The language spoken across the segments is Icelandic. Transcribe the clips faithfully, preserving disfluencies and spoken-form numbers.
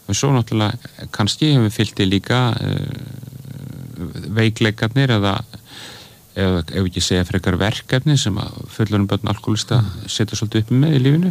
og svo náttúrulega kannski hefur fylgti líka uh, veikleikarnir eða eða ef ekki segja frekar verkefni sem að fullorðin börn alkoholista setja svolítið upp með í lífinu.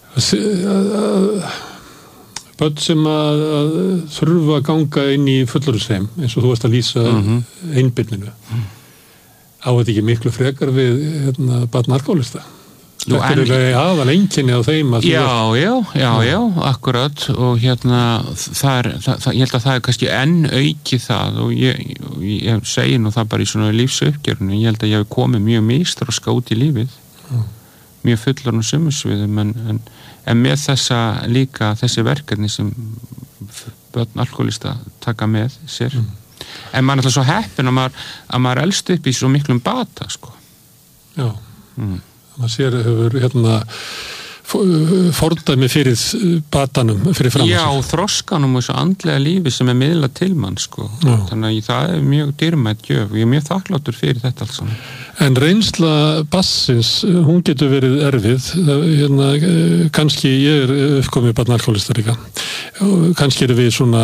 Börn sem að, að þurfa að ganga inn í fullorðinsheim eins og þú varst að lýsa mm-hmm. einbirninu mm. á þetta ekki miklu frekar við hérna, barn alkoholista. Þetta er eiginlega aðal einkenni á þeim að já, já, já, já, akkurat og hérna, það er, það, það, ég held að það er kannski enn auki það og ég, ég, ég segi nú það bara í svona lífsuppgjörnu, ég held að ég hef komið mjög misþroska út í lífið, mm. mjög fullorðnum sumusviðum, en, en, en með þessa líka, þessi verkefni sem börn alkoholista taka með sér, mm. en maður er alltaf svo heppinn að maður, að maður elst upp í svo miklum bata, sko. Já. Mm. maður sér hefur hérna fordæmi fyrir batanum fyrir fram. Já, þroskanum og þessu andlega lífi sem er miðlað til mann sko. Já. Þannig að það er mjög dýrmætt gjöf og ég er mjög þakkláttur fyrir þetta alls saman. En reynsla bassins, hún getur verið erfið, hérna, kannski ég er uppkomið barnalkoholista líka, kannski eru við svona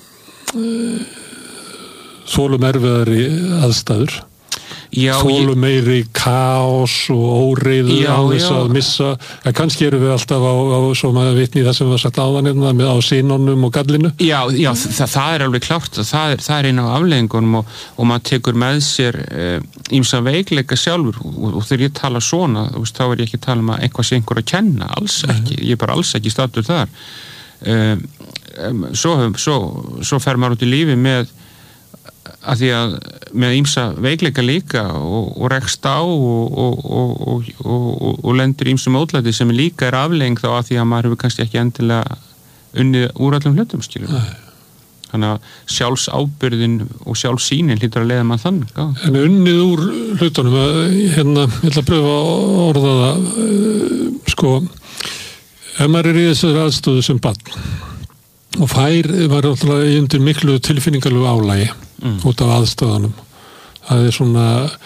þolum erfiðari aðstæður. Þólu meiri kaos og óreiðu já, á þess já. Að missa, en kannski eru við alltaf á, á svo maður vitni í það sem var sagt áðan hérna, með á sínunum og gallinu. Já, já það, það er alveg klárt, það er, það er eina af afleiðingunum og, og maður tekur með sér ýmsa uh, veikleika sjálfur og, og þegar ég tala svona, veist, þá er ég ekki að tala um að eitthvað sé einhver að kenna, alls ekki, ég er bara alls ekki statur þar. Uh, um, svo, svo, svo fer maður út í lífi með að því að með ýmsa veikleika líka og, og rekst á og, og, og, og, og lendur ýmsum ótlæti sem líka er afleiðing þá að því að maður hefur kannski ekki endilega unnið úr öllum hlutum skilur. Þannig að sjálfsábyrðin og sjálfsýnin hlýtur að leiða maður þannig. Já. En unnið úr hlutunum, hérna, ég ætla að pröfa að orða það, sko, ef maður er í þessari aðstöðu sem barn og fær, maður er alltaf undir miklu tilfinningalegu álægi mm. út af aðstöðunum. Það er svona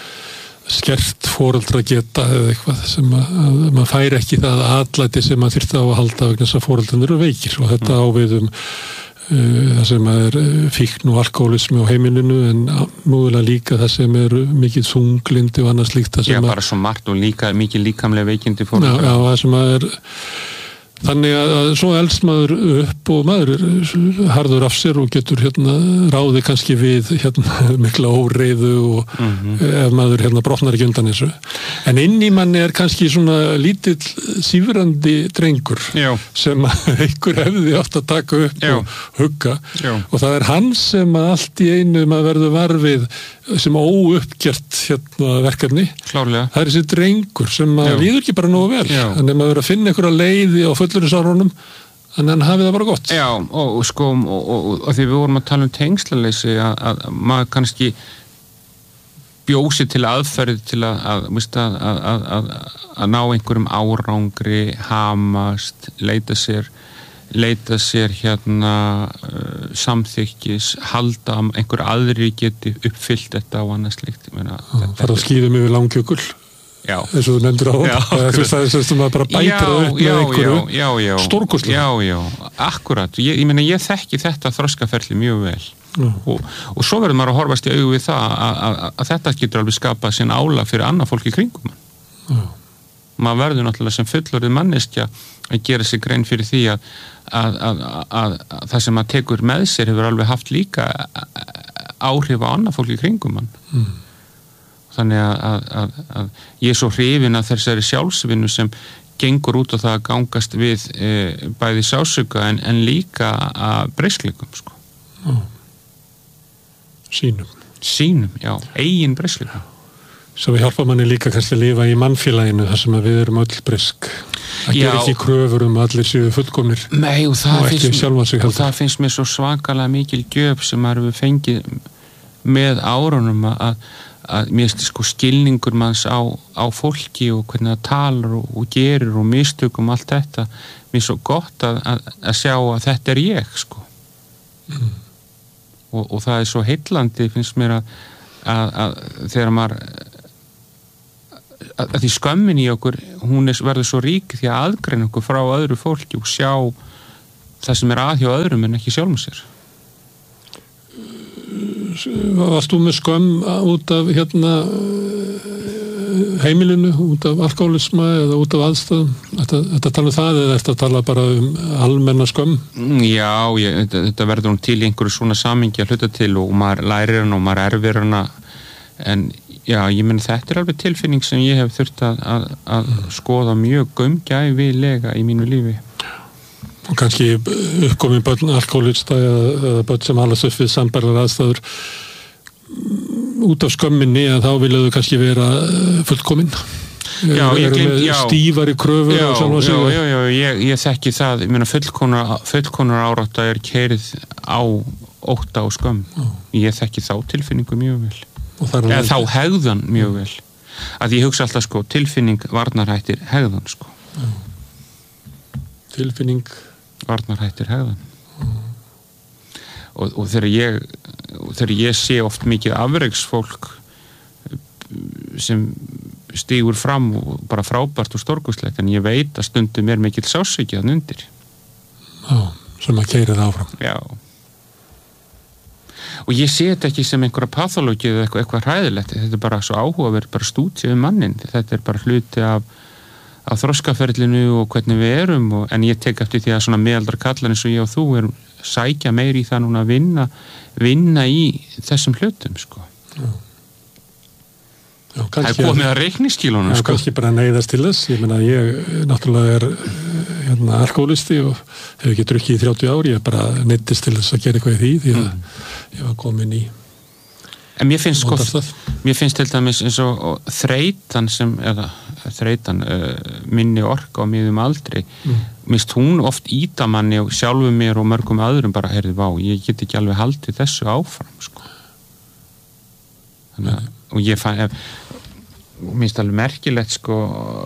skert foreldra geta eða eitthvað sem að, að maður fær ekki það atlæti sem maður þyrfti á að halda vegna þess að foreldranir eru veikir og þetta á við um uh, það sem er fíkn og alkoholismi á heimilinu en múðulega líka það sem er mikið þunglindi og annað slíkt. Já, bara svo margt og líka mikið líkamlega veikindi foreldra. Já, já, það sem að er þannig að svo elst maður upp og maður harður af sér og getur hérna ráði kannski við hérna mikla óreiðu og mm-hmm. ef maður hérna brotnar ekki undan þessu. En inn í manni er kannski svona lítill sífrandi drengur Já. Sem einhver hefði átt að taka upp Já. Og hugga Já. Og það er hann sem að allt í einu maður verður varfið sem óuppgjert hérna verkefni. Klárlega. Það er þessi drengur sem maður líður ekki bara nógu vel. Já. Þannig að maður verður að finna einhverja leiði á fullorðinsárunum, en hann hafið það bara gott. Já, og sko, og, og, og því við vorum að tala um tengslaleysi að, að maður kannski bjósi til aðferð til að, að, að, að, að, að ná einhverjum árangri, hamast, leita sér, leita sér hérna uh, samþykkis, halda að einhver aðri geti uppfyllt þetta og annað slíkt. Það fara að skýðum yfir Langjökul. Já. Eins og þú nefndir á það er sem að bara bæta það upp með einhverju stórkostlu. Já, já, akkurat. Ég, ég meina, ég þekki þetta þroskaferli mjög vel og, og svo verður maður að horfast í augu við það að, að, að þetta getur alveg skapað sín álag fyrir annað fólk í kringum mann. Já. Maður verður náttúrulega sem fullorðið manneskja að gera sig grein fyrir því að, að, að, að, að það sem maður tekur með sér hefur alveg haft líka áhrif á annað fólk í kringum mann. Mm. Þannig að, að, að, að ég er svo hrifin að þessari sjálfsvinnu sem gengur út á það að gangast við e, bæði sásuga en, en líka að breyskleikum sko. Já. Sýnum. Sýnum, já, eigin breyskleikum. Svo við hjálpa manni líka kannski að lifa í mannfélaginu þar sem að við erum öll breysk. Það ger ekki kröfur um að allir séu fullkomnir. Nei, og það, og finnst, mér, og það finnst mér svo svakalega mikil gjöf sem maður hefur fengið með árunum að að mér finnst sko skilningur manns á, á fólki og hvernig það talar og, og gerir og mistökum allt þetta mér er svo gott að, að, að sjá að þetta er ég sko mm. og, og það er svo heillandi finnst mér að, að, að þegar maður að, að því skömmin í okkur hún er, verður svo rík því að aðgreina okkur frá öðru fólki og sjá það sem er að hjá öðrum en ekki sjálfum sér. Varst þú með skömm út af hérna heimilinu, út af alkoholisma eða út af aðstæðum? Þetta, þetta tala um það eða þetta tala bara um almenna skömm? Já, ég, þetta, þetta verður hún til í einhverju svona samingi að hluta til og maður lærir hana og maður erfir hana en já, ég menn þetta er alveg tilfinning sem ég hef þurft að, að, að mm. skoða mjög gaumgæfilega í mínu lífi. Og kannski uppkomin börn alkoholista eða börn sem alast upp við sambærilegar aðstæður út af skömminni að þá viljaðu kannski vera fullkomin. Já, ég glimt, já. Stífari kröfur já, og svona já, já, já, ég, ég þekki það, ég meina fullkonar, fullkonar árátta er keyrið á ótta og skömm. Já. Ég þekki þá tilfinningu mjög vel. Eða þá hegðan mjög vel. Að ég hugsa alltaf sko, tilfinning varnarhættir hegðan sko. Já. Tilfinning varnarhættir hegðan. Mm. Og, og þegar ég þegar ég sé oft mikið afreksfólk sem stígur fram og bara frábært og stórkostlegt en ég veit að stundum er mikill sársauki þarna undir. Já, sem að keyra það áfram. Já. Og ég sé þetta ekki sem einhverja pathológi eða eitthvað, eitthvað hræðilegt, þetta er bara svo áhugaverð, bara stúdíu um mannin, þetta er bara hluti af á þroskaferlinu og hvernig við erum og, en ég tek eftir því að svona meðaldra kallar eins og ég og þú erum sækja meir í það núna að vinna vinna í þessum hlutum sko. Já. Já, það er komið að reikningskílunum sko. Já, kannski bara neyðast til þess ég meina ég náttúrulega er hérna alkoholisti og hef ekki drukkið í þrjátíu ár, ég bara neyddist til þess að gera eitthvað í því því að mm. ég var komin í en mér finnst sko, mér finnst til dæmis eins og þreytan sem, eða þreytan uh, minni orka á miðum aldrei mm. minnst hún oft íta manni og sjálfum mér og mörgum öðrum bara, heyrðu vá, ég get ekki alveg haldið þessu áfram sko. Þannig að, mm. og ég fann, minnst alveg merkilegt sko,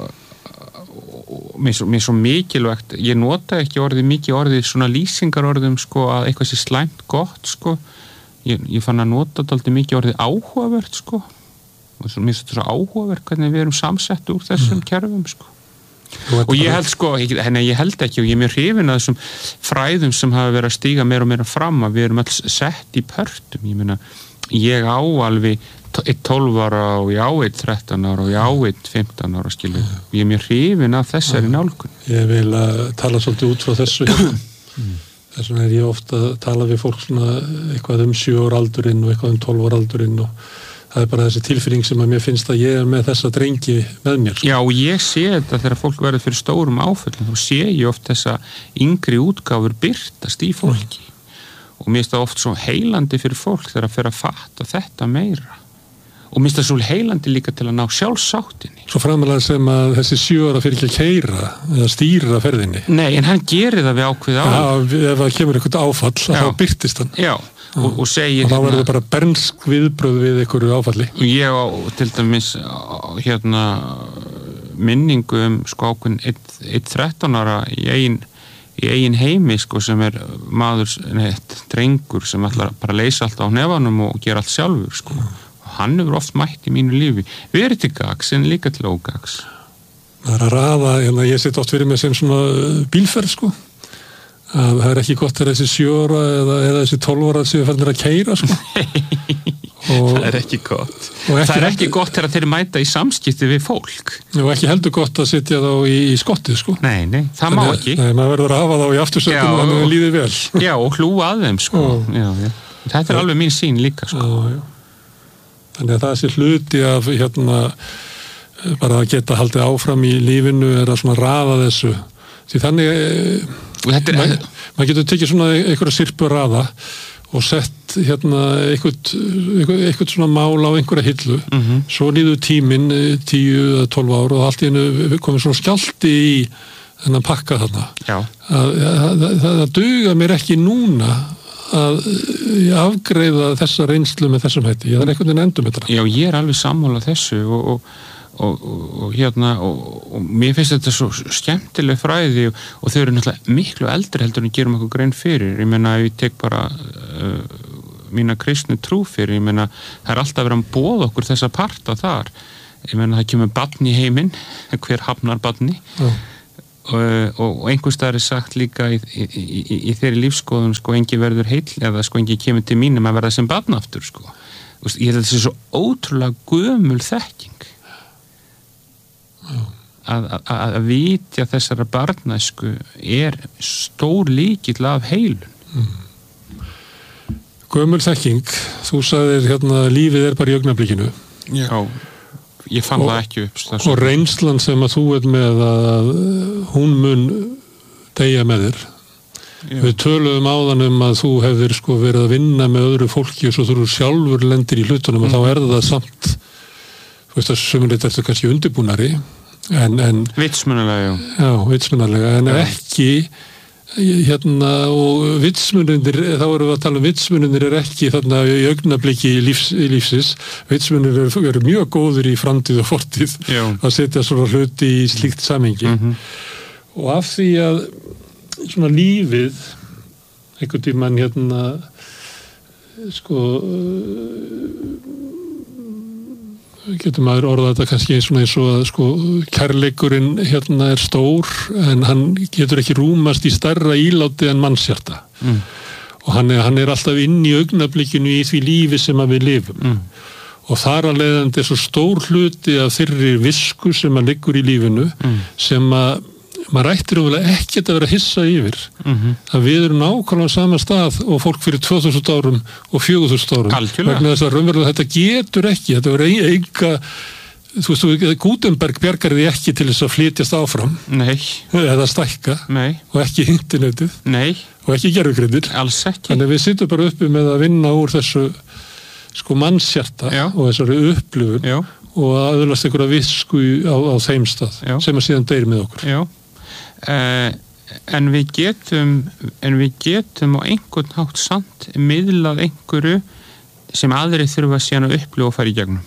minnst svo, svo mikilvægt, ég nota ekki orðið mikið orðið svona lýsingarorðum sko, að eitthvað sé slæmt gott sko. Ég, ég fann að nota dálítið mikið orðið áhugavert sko og mér finnst þetta svo áhugavert hvernig við erum samsett úr þessum mm. kerfum sko og ég held sko, henni ég held ekki og ég er mjög hrifin að þessum fræðum sem hafa verið að stíga meira og meira fram að við erum alls sett í pörtum, ég meina ég á alveg eitt tólf ára og ég á eitt þrettán ára og ég á eitt fimmtán ára skilu mm. og ég er mjög hrifin af þessari nálgun. Ég vil að tala svolítið út frá þessu mm. Þess vegna er ég ofta að tala við fólk svona eitthvað um sjö ára aldurinn og eitthvað um tólf ára aldurinn og það er bara þessi tilfinning sem að mér finnst að ég er með þessa drengi með mér. Já, og ég sé þetta þegar fólk verður fyrir stórum áföllum, þá sé ég oft þessa yngri útgáfur birtast í fólki mm. og mér finnst það oft svo heilandi fyrir fólk þegar að fyrir að fatta þetta meira og mér finnst það svo heilandi líka til að ná sjálfsáttinni. Svo framalega sem að þessi sjö ára fyrir ekki að keyra eða stýra ferðinni. Nei, en hann gerir það við ákveð á. Já, ef það kemur eitthvað áfall, þá byrtist hann. Já, og, og segir... Og þá verður það bara bernsk viðbröð við einhverju áfalli. Ég á, til dæmis, hérna, minningu um sko ákveðin eitt þrettán ára í eigin, í eigin heimi, sko, sem er maður, neitt, drengur sem ætlar bara að leysa allt á hnefanum og gera allt sjálfur, sko. Mm. Hann hefur oft mætt í mínu lífi verið til gags en líka til ógags. Það er að raða, en ég set oft fyrir mig sem svona bílferð sko að það er ekki gott þegar þessi sjö ára eða, eða þessi tólf ára sem við fannir að keyra sko. Og, það er ekki gott ekki það er ekki heldur, gott þegar þeir mæta í samskipti við fólk og ekki heldur gott að sitja þá í, í skottið sko. Nei, nei, það má ekki. Nei, maður verður að hafa þá í aftursættum og það líður vel. Já, og hlúa að þeim sko. Já, já. Þetta er alveg mín sýn líka sko. Já, já. Þannig að það sé hluti af hérna bara að geta haldið áfram í lífinu er að svona raða þessu. Því þannig er, maður mað getur tekið svona einhverja sirpu raða og sett hérna eitthvað, eitthvað, eitthvað svona mál á einhverja hillu. Mm-hmm. Svo líður tíminn tíu eða tólf ár og allt í hennu komið svona skjálti í þennan pakka þarna. Já. Að, að, að, það duga mér ekki núna að afgreiða þessa reynslu með þessum hætti. Ég er einhvern veginn endum þetta. Já, ég er alveg sammála þessu og, og, og, og, og hérna og, og mér finnst þetta svo skemmtileg fræði og, og þau eru náttúrulega miklu eldri heldur en gerum eitthvað grein fyrir. Ég meina, ef ég tek bara uh, mína kristnu trú fyrir, ég meina, það er alltaf verið að boða okkur þessa parta þar. Ég meina, það kemur barn í heiminn, hver hafnar barni. Já. og, og einhvers staðar er sagt líka í, í, í, í þeirri lífskoðum sko engi verður heill eða sko engi kemur til mínum að verða sem barn aftur sko. Ég held að þetta sé svo ótrúlega gömul þekking að, að, að vitja þessara barnæsku er stór líkill af heilun. Mm. Gömul þekking, þú sagðir hérna lífið er bara í augnablikinu. Já, ég fann og, það ekki upp. Það og reynslan sem að þú ert með að hún mun deyja með þér. Já. Við töluðum áðan um að þú hefðir sko verið að vinna með öðru fólki og svo þú sjálfur lendir í hlutunum mm. og þá er það samt, þú veist að sömurleitt eftir kannski undirbúnari en, en vitsmunalega, já. Já, vitsmunalega, en já. Ekki hérna og vitsmunundir, þá erum við að tala um vitsmunundir er ekki þarna í augnabliki lífs, lífsins, vitsmunundir eru, eru mjög góður í framtíð og fortíð já. Að setja svona hluti í slíkt samhengi mm-hmm. og af því að svona lífið einhvern tímann hérna sko getur maður orðað þetta kannski eins og eins og að sko kærleikurinn hérna er stór en hann getur ekki rúmast í stærra íláti en mannshjarta mm. og hann er, hann er alltaf inn í augnablikinu í því lífi sem að við lifum mm. og þar að leiðandi er svo stór hluti af þeirri visku sem að liggur í lífinu mm. sem að maður ættir óvulega ekkert að vera að hissa yfir mm-hmm. að við erum nákvæmlega á sama stað og fólk fyrir tvö þúsund árum og fjögur þúsund árum Alkjörlega. Vegna þess að raunverulega þetta getur ekki þetta verður enga þú veist, Gutenberg bjargar því ekki til þess að flytjast áfram Nei. eða stækka Nei. og ekki internetið Nei. og ekki gervigrindir alls ekki þannig að við sittum bara uppi með að vinna úr þessu sko mannshjarta Já. Og þessari upplifun Já. Og að öðlast einhverja visku á, á þeim stað Já. Sem að síðan deyr með okkur Já. Uh, en við getum en við getum á einhvern hátt samt miðlað einhverju sem aðrir þurfa síðan að upplifa og fara í gegnum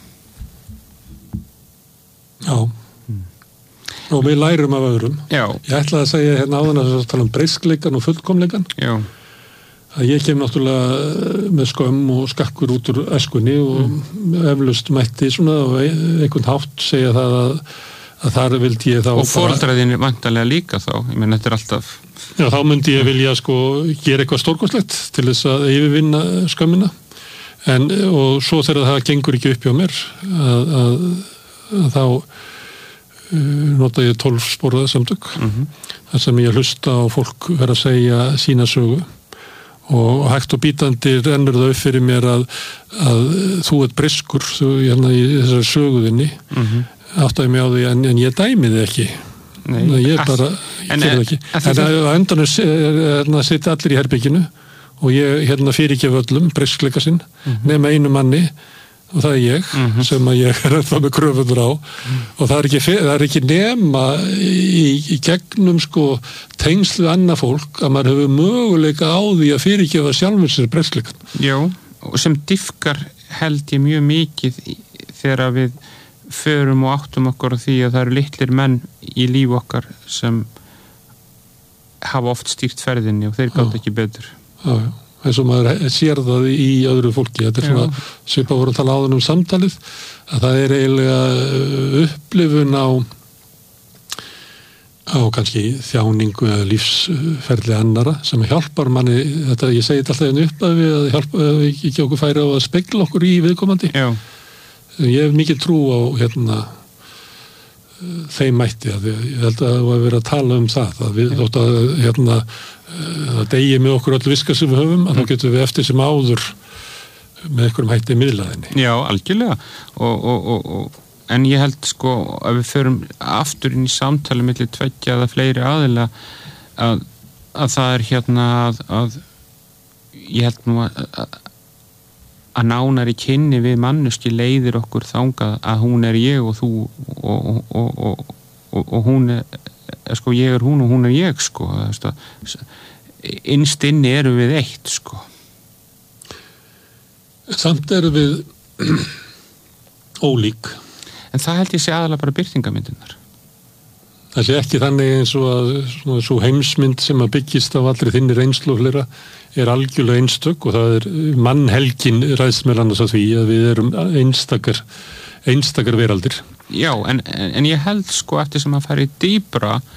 Já mm. og við lærum af öðrum Já. Ég ætlaði að segja hérna áðan að tala um breyskleikan og fullkomleikan Já. Að ég kem náttúrulega með skömm og skakkur út úr æskunni og mm. eflaust mætti svona og einhvern hátt segja það að að þar vildi ég þá og foreldræðin vantarlega líka þá ég menn þetta er alltaf já þá myndi ég vilja sko gera eitthvað stórkostlegt til þess að yfirvinna skömmina en og svo þegar það gengur ekki upp hjá mér að, að, að þá uh, nota ég tólf spóraða samtök mm-hmm. þar sem ég hlusta á fólk vera að segja sína sögu og hægt og bítandi rennur það upp fyrir mér að, að þú ert briskur þú hérna í þessari söguðinni mm-hmm. áttaði mig á því en, en ég dæmi þið ekki Nei, ég bara en, en, ekki. en að endanum sitja allir í herbygginu og ég hérna fyrirgef öllum briskleika sinn mm-hmm. nema einu manni og það er ég mm-hmm. sem að ég er ennþá með kröfundur á mm-hmm. og það er ekki, það er ekki nema í, í gegnum sko tengslu annað fólk að maður hefur möguleika á því að fyrirgefa sjálfur sér briskleikan Já, og sem diffkar held ég mjög mikið þegar við förum og áttum okkur á því að það eru litlir menn í líf okkar sem hafa oft stýrt ferðinni og þeir gátt ekki betur. Já, já. Eins og maður sér það í öðru fólki. Þetta er já. Svona, svipað voru að tala áðan um samtalið, að það er eiginlega upplifun á á kannski þjáningu eða lífsferli annara sem hjálpar manni, þetta ég segi þetta alltaf einu upp að við að hjálpa, ekki okkur færi á að spegla okkur í viðkomandi. Já. Ég hef mikið trú á hérna þeim mætti að ég held að það var verið að tala um það að við þótt að hérna að degi með okkur öll viska sem við höfum að mm. þá getum við eftir sem áður með einhverjum hætti miðlaðinni. Já, algjörlega og, og, og, og en ég held sko að við förum aftur inn í samtali milli tveggja eða fleiri aðila að, að það er hérna að, að ég held nú að, að að nánari kynni við manneski leiðir okkur þangað að hún er ég og þú og, og, og, og, og hún er sko ég er hún og hún er ég sko innst inni erum við eitt sko Samt erum við ólík en það held ég sé aðalega bara birtingamyndirnar Það sé ekki þannig eins og að svona, svo heimsmynd sem að byggist á allri þinni reynslu og hlera er algjörlega einstök og það er mannhelgin ræðst með annars að því að við erum einstakar einstakar veraldir. Já, en, en ég held sko eftir sem að fara í dýbra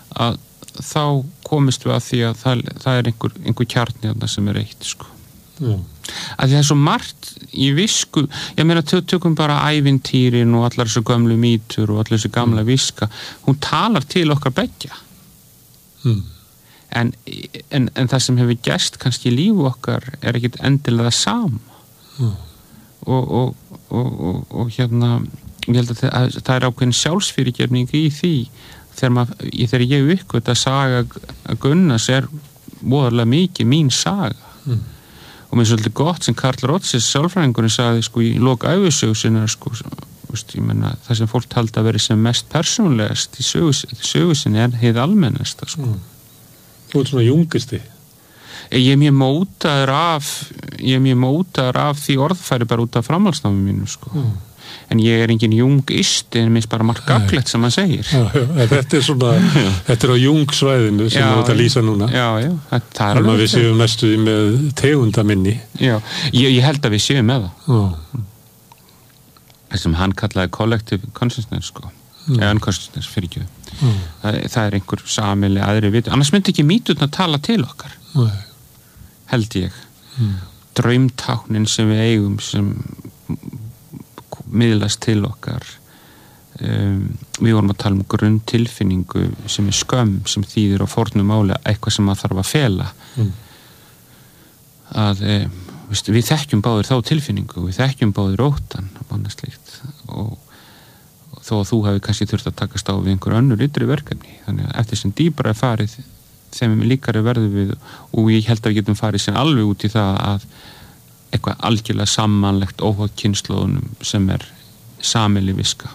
að þá komist við að því að það, það er einhver, einhver kjarni þarna sem er eitt sko. Já. Að það er svo margt í visku, ég meina tökum bara ævintýrin og allar þessu gömlu mýtur og allar þessu gamla mm. viska, hún talar til okkar beggja mm. en, en, en það sem hefur gerst kannski í lífu okkar er ekkit endilega sama mm. og, og, og, og, og hérna ég held að það, að það er ákveðin sjálfsfyrirgefning í því þegar, mað, þegar ég uppgöt að saga Gunnars er voðalega mikið mín saga mm. og mér er svolítið gott sem Karl Rotsis sálfræðingurinn sagði sko í lok ævisögu sinnar sko, veist, ég menna það sem fólk taldi að vera sem mest persónulegast í sögu, sögu sinni er hið almennasta sko. mm. Þú ert svona jungisti ég er mjög mótaður af ég er mjög mótaður af því orðfæri bara út af framhaldsnámi mínu sko mm. en ég er engin jungisti en minnst bara margt gaglegt sem maður segir já, já, þetta er svona þetta er á jungsvæðinu sem þú ert að lýsa núna já, já, það er alveg við séum mestu með tegundaminni já, ég, ég held að við séum með það já. það sem hann kallaði collective consciousness sko, mm. eða unconsciousness fyrir ekki mm. það, það er einhver samili aðri vit, annars myndi ekki mýturna tala til okkar Nei. held ég mm. draumtáknin sem við eigum sem miðlast til okkar um, við vorum að tala um grunntilfinningu sem er skömm sem þýðir á fornu máli eitthvað sem maður þarf að fela mm. að um, veist, við þekkjum báðir þá tilfinningu við þekkjum báðir óttan og, og þó að þú hefur kannski þurft að takast á við einhver önnur ytri verkefni þannig að eftir sem dýbra er farið þeim líkari verður við og ég held að við getum farið sem alveg út í það að eitthvað algjörlega samanlegt óháð kynslóðunum sem er samili viska.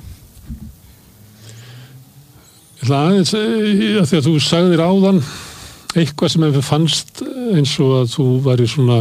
Ég ætla aðeins að því að þú sagðir áðan eitthvað sem hefur fannst eins og að þú væri svona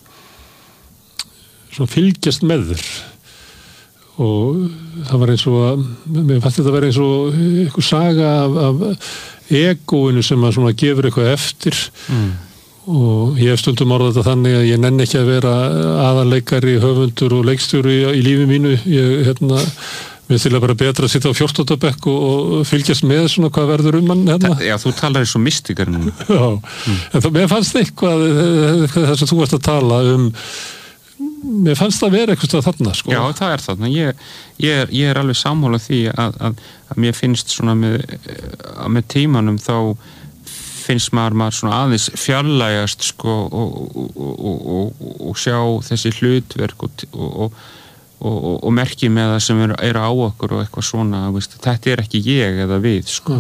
svona fylgjast með þér og það var eins og að mér fannst þetta að vera eins og eitthvað saga af, af egóinu sem að svona gefur eitthvað eftir mm. og ég hef stundum orðað þetta þannig að ég nenni ekki að vera aðaleikari, höfundur og leikstjóri í lífi mínu ég, hérna, mér til að bara betra að sitja á fjórtánda bekk og, og fylgjast með svona hvað verður um hann hérna. Já, þú talar eins og mystikar nú Já, mm. en það, mér fannst eitthvað þess að þú varst að tala um mér fannst það vera eitthvað þarna sko. Já, það er þarna ég, ég, er, ég er alveg sammála því að, að, að mér finnst svona með, með tímanum þá finnst maður, maður svona aðeins fjarlægast sko og, og, og, og, og sjá þessi hlutverk og, og, og, og merki með það sem eru er á okkur og eitthvað svona, veist, þetta er ekki ég eða við sko.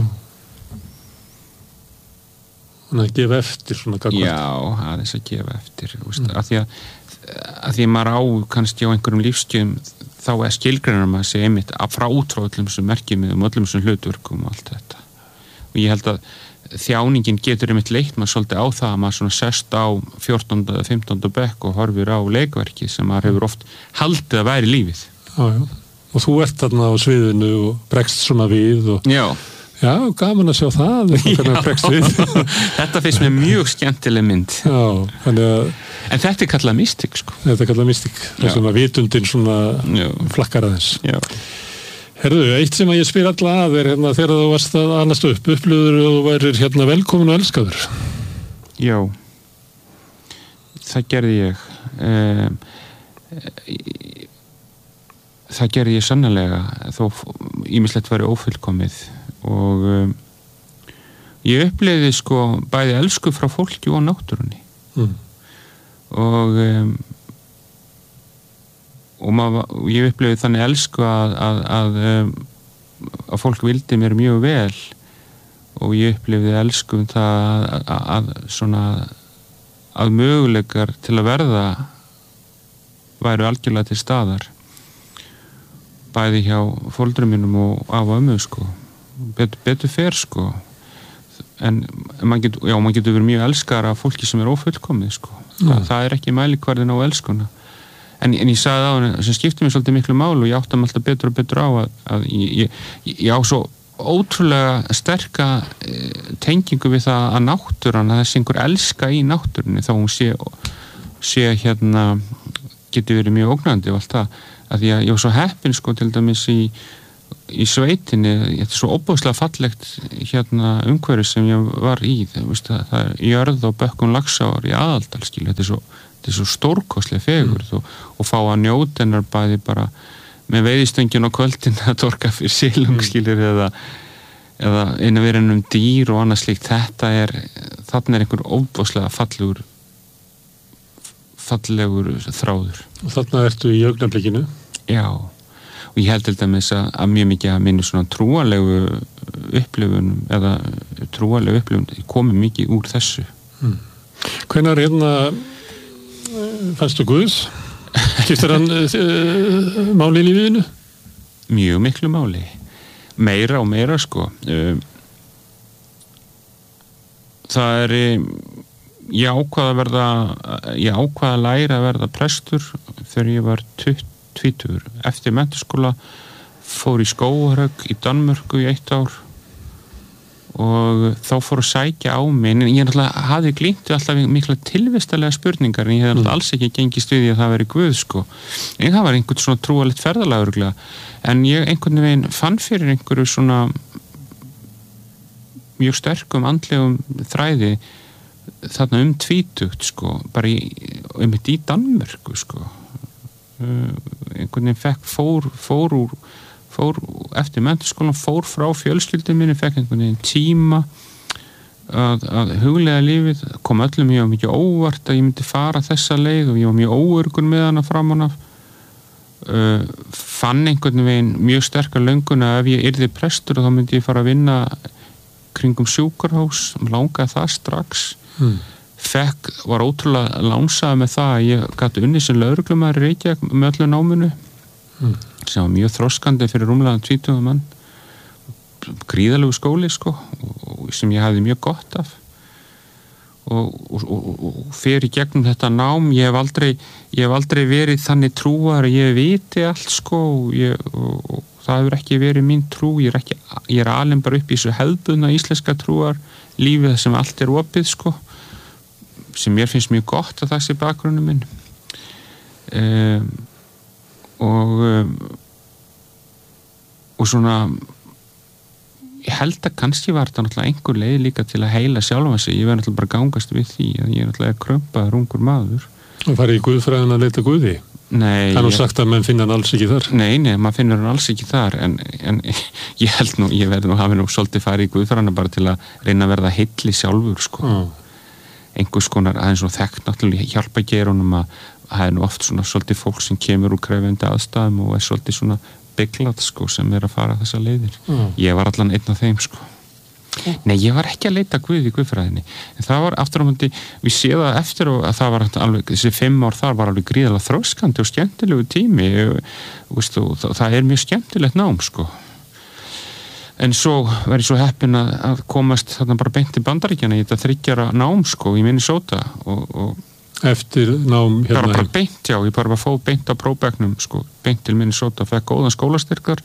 Þannig að gefa eftir svona gagvart. Já, aðeins að gefa eftir, veist, mm. að því að, að því að maður á kannski á einhverjum lífskeiðum þá er skilgreinar maður sig einmitt að frá útrá öllum sem merkimiðum, öllum sem hlutverkum og allt þetta. Og ég held að þjáningin getur einmitt leitt maður svolítið á það að maður svona sest á fjórtánda eða fimmtánda bekk og horfir á leikverki sem maður hefur oft haldið að væri lífið. Já, já. Og þú ert þarna á sviðinu og bregst svona við og... Já. Já, gaman að sjá það, hvernig bregst við. Þetta finnst mér mjög skemmtileg mynd. Já, þannig að... En þetta er kallað mystik, sko. Þetta er kallað mystik. Þess að vitundin svona já. Flakkar aðeins. Já. Herðu, eitt sem að ég spyr alla að er hérna þegar þú varst að annast upp, upplöður og þú værir hérna velkomin og elskaður. Já. Það gerði ég. Um, það gerði ég sannarlega, þó ýmislegt væri ófullkomið og um, ég upplifði sko bæði elsku frá fólki og náttúrunni. Mm. Og um, og maður, ég upplifði þannig elsku að, að, að, að fólk vildi mér mjög vel og ég upplifði elsku um það að, að, að svona að möguleikar til að verða væru algjörlega til staðar bæði hjá foreldrum mínum og af og ömmu sko betur, betur fer sko en maður getur, já, maður getur verið mjög elskar af fólki sem er ófullkomið sko mm. Þa, það er ekki mælikvarðin á elskuna En, en ég sagði á hann sem skipti mér svolítið miklu málu og ég átti mig alltaf betur og betur á að, að ég, ég, ég á svo ótrúlega sterka e, tengingu við það að náttúran, að þessi einhver elska í náttúrunni þá hún sé, sé hérna, getur verið mjög ógnandi og allt það, að því að ég var svo heppin sko til dæmis í í sveitinni, þetta er svo óbúðslega fallegt hérna umhverfi sem ég var í, það, veist, það er jörð og bökkun Laxár í Aðaldal, skil, þetta er svo, þetta er svo stórkostlega fegur mm. og, og fá að njóta hennar bæði bara með veiðistöngin á kvöldin að torka fyrir silung, mm. skilir, eða, eða einu verið um dýr og annað slíkt, þetta er, þarna er einhver óbúðslega fallegur, fallegur þráður. Og þarna ertu í augnablikinu? Já. Og ég held til dæmis að, að mjög mikið að minni svona trúalegu upplifun eða trúalegu upplifun komi mikið úr þessu. Hmm. Hvenær hérna fannstu Guðs? Skiptir hann uh, máli í lífinu? Mjög miklu máli. Meira og meira sko. Það er ég ákvað að verða ég ákvað að læra að verða prestur þegar ég var tuttugu tvítugur. Eftir menntaskóla fór í Skógarhögg í Danmörku í eitt ár og þá fór að sækja á mig en ég náttúrulega hafði glímt alltaf mikla tilvistalega spurningar en ég hefði mm. alls ekki gengist við því að það veri Guð sko. En það var einhvern svona trúalegt ferðalagur en ég einhvern veginn fann fyrir einhverju svona mjög sterkum andlegum þræði þarna um tvítugt sko, bara í, um þetta í Danmörku sko. Uh, einhvern veginn fekk fór, fór úr fór eftir menntaskólan fór frá fjölskyldum minni, fekk einhvern veginn tíma að, að huglega lífið, kom öllum ég var mikið óvart að ég myndi fara þessa leið og ég var mjög óörgur með hana framan af uh, fann einhvern veginn mjög sterkar löngun að ef ég yrði prestur þá myndi ég fara að vinna kringum sjúkrahús, langaði það strax mm. Fekk, var ótrúlega lánsaði með það að ég gæti unni sem lögreglumæður í Reykjavík með öllu náminu mm. sem var mjög þroskandi fyrir rúmlega tvítuga mann gríðalegu skóli sko og sem ég hafði mjög gott af og, og, og, og fyrir gegnum þetta nám ég hef aldrei, ég hef aldrei verið þannig trúar að ég viti allt sko og, ég, og, og það hefur ekki verið mín trú ég er, ekki, ég er alveg bara upp í þessu hefðbundna íslenska trúar lífið sem allt er opið sko sem mér finnst mjög gott að það sé bakgrunnum minn um, og um, og svona ég held að kannski var þetta náttúrulega einhver leið líka til að heila sjálfa sig ég verði náttúrulega bara gangast við því að ég er náttúrulega krömpaður ungur maður og farið í Guðfræðin að leita Guði? Nei það er nú sagt að menn finna hann alls ekki þar nei, nei, maður finnur hann alls ekki þar en, en ég held nú, ég verði nú hafi nú svolítið farið í Guðfræðina bara til að reyna að verða heilli sjálfur sko ah. einhvers konar aðeins og þekkt náttúrulega hjálpa gerunum að það er nú oft svona svolítið fólk sem kemur úr krefjandi aðstæðum og er svolítið svona bygglat sko sem er að fara þessa leiðir mm. ég var allan einn af þeim sko mm. nei ég var ekki að leita Guð í Guðfræðinni en það var aftur á mundi við séð það eftir og að það var alveg þessi fimm ár þar var alveg gríðalega þroskandi og skemmtilegu tími og, og það er mjög skemmtilegt nám sko en svo var ég svo heppinn að, að komast þarna bara beint til Bandaríkjanna í þetta þryggjara nám sko í Minnesota og, og eftir nám hérna bara, bara beint, já, ég bara var fóð beint á prófbekknum sko, beint til Minnesota, fekk góðan skólastyrkar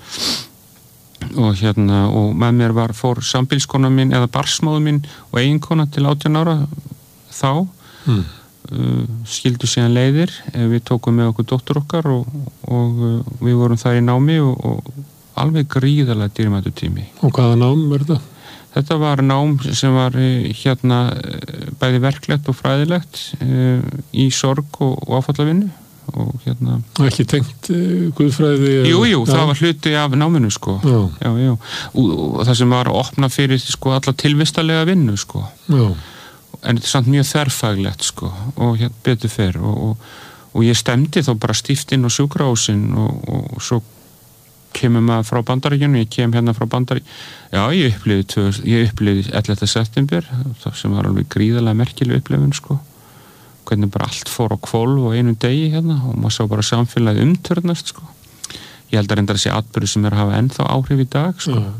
og hérna og með mér var fór sambýlskona mín eða barsmáðu mín og eiginkona til átján ára þá hmm. uh, skildu síðan leiðir við tókum með okkur dóttur okkar og, og uh, við vorum þar í námi og, og alveg gríðalega dýrmætu tími. Og hvaða nám er þetta? Þetta var nám sem var hérna bæði verklegt og fræðilegt uh, í sorg og, og áfallavinnu og hérna ekki tengt uh, guðfræði jú, jú, ja. Það var hluti af náminu sko já. Já, já. Og, og það sem var að opna fyrir sko alla tilvistalega vinnu sko já. En þetta er samt mjög þverfaglegt sko og hérna betur fer og, og, og ég stemdi þá bara stíft inn á sjúkrahúsin og, og svo kemur maður frá Bandaríkjunum, ég kem hérna frá Bandaríkjunum, já ég upplifði ég upplifði ellefta september það sem var alveg gríðalega merkileg upplifun sko, hvernig bara allt fór á hvolf og einu degi hérna og maður sá bara samfélagið umturnast sko ég held að reynda þessi atburður sem er að hafa ennþá áhrif í dag sko mm.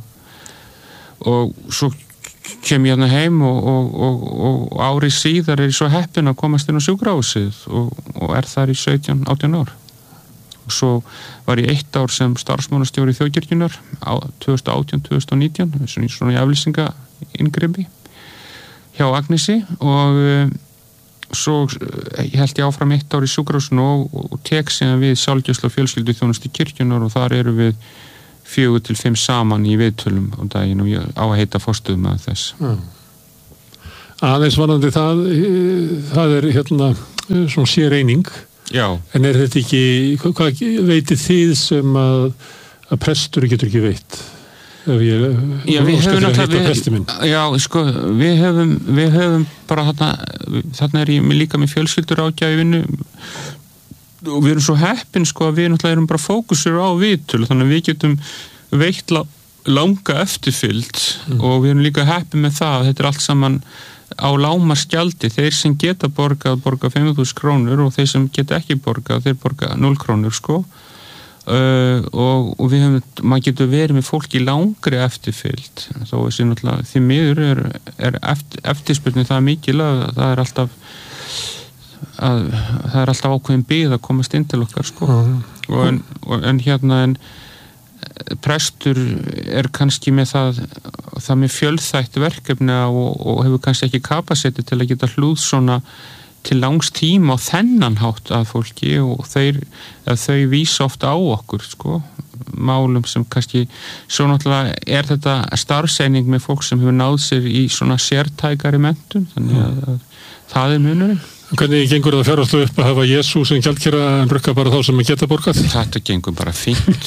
og svo kem ég hérna heim og, og, og, og árið síðar er ég svo heppinn að komast inn á sjúkrahúsið og, og er þar í sautján átján ár og svo var ég eitt ár sem starfsmannastjóri þjóðkirkjunnar á tvö þúsund og átján til tvö þúsund og nítján svona, svona í aflýsinga inngripi hjá Agnesi og uh, svo ég held ég áfram eitt ár í sjúkrahúsinu og, og tek síðan við sjálfgæslu og fjölskyldu þjónustu kirkjunnar og þar eru við fjögur til fimm saman í viðtölum á daginn og ég á að heita forstöðum að þess. Já. Aðeins varðandi það, það er hérna svona sér eining. Já. En er þetta ekki, hvað veitið þið sem að, að prestur getur ekki veit? Ef ég, já, við höfum náttúrulega, já, sko, við höfum, við höfum bara þarna, þarna er ég líka með fjölskyldur ágjafi vinnu og við erum svo heppin, sko, að við náttúrulega erum bara fókusur á viðtölu, þannig að við getum veitt langa eftirfylgd mm. og við erum líka heppin með það, þetta er allt saman á lágmarksgjaldi, þeir sem geta borgað, borga fimm þúsund krónur og þeir sem geta ekki borgað, þeir borga núll krónur, sko. Uh, og, og við hefum, maður getur verið með fólk í langri eftirfylgd þó að sé náttúrulega því miður er, er eftir, eftirspurning það mikil að það er alltaf að það er alltaf ákveðin bið að komast inn til okkar sko mm. og, en, og, en hérna en prestur er kannski með það það með fjölþætt verkefni og, og hefur kannski ekki kapasiti til að geta hlúð svona til langs tíma á þennan hátt að fólki og þeir, þau vísa ofta á okkur sko, málum sem kannski, svo náttúrulega er þetta starfseining með fólk sem hefur náð sér í svona sértækari menntun, þannig að, að það er munurinn. Hvernig gengur það fjárhagslega upp að hafa Jesú sem gjaldkera en brukka bara þá sem að geta borgað? Þetta gengur bara fínt.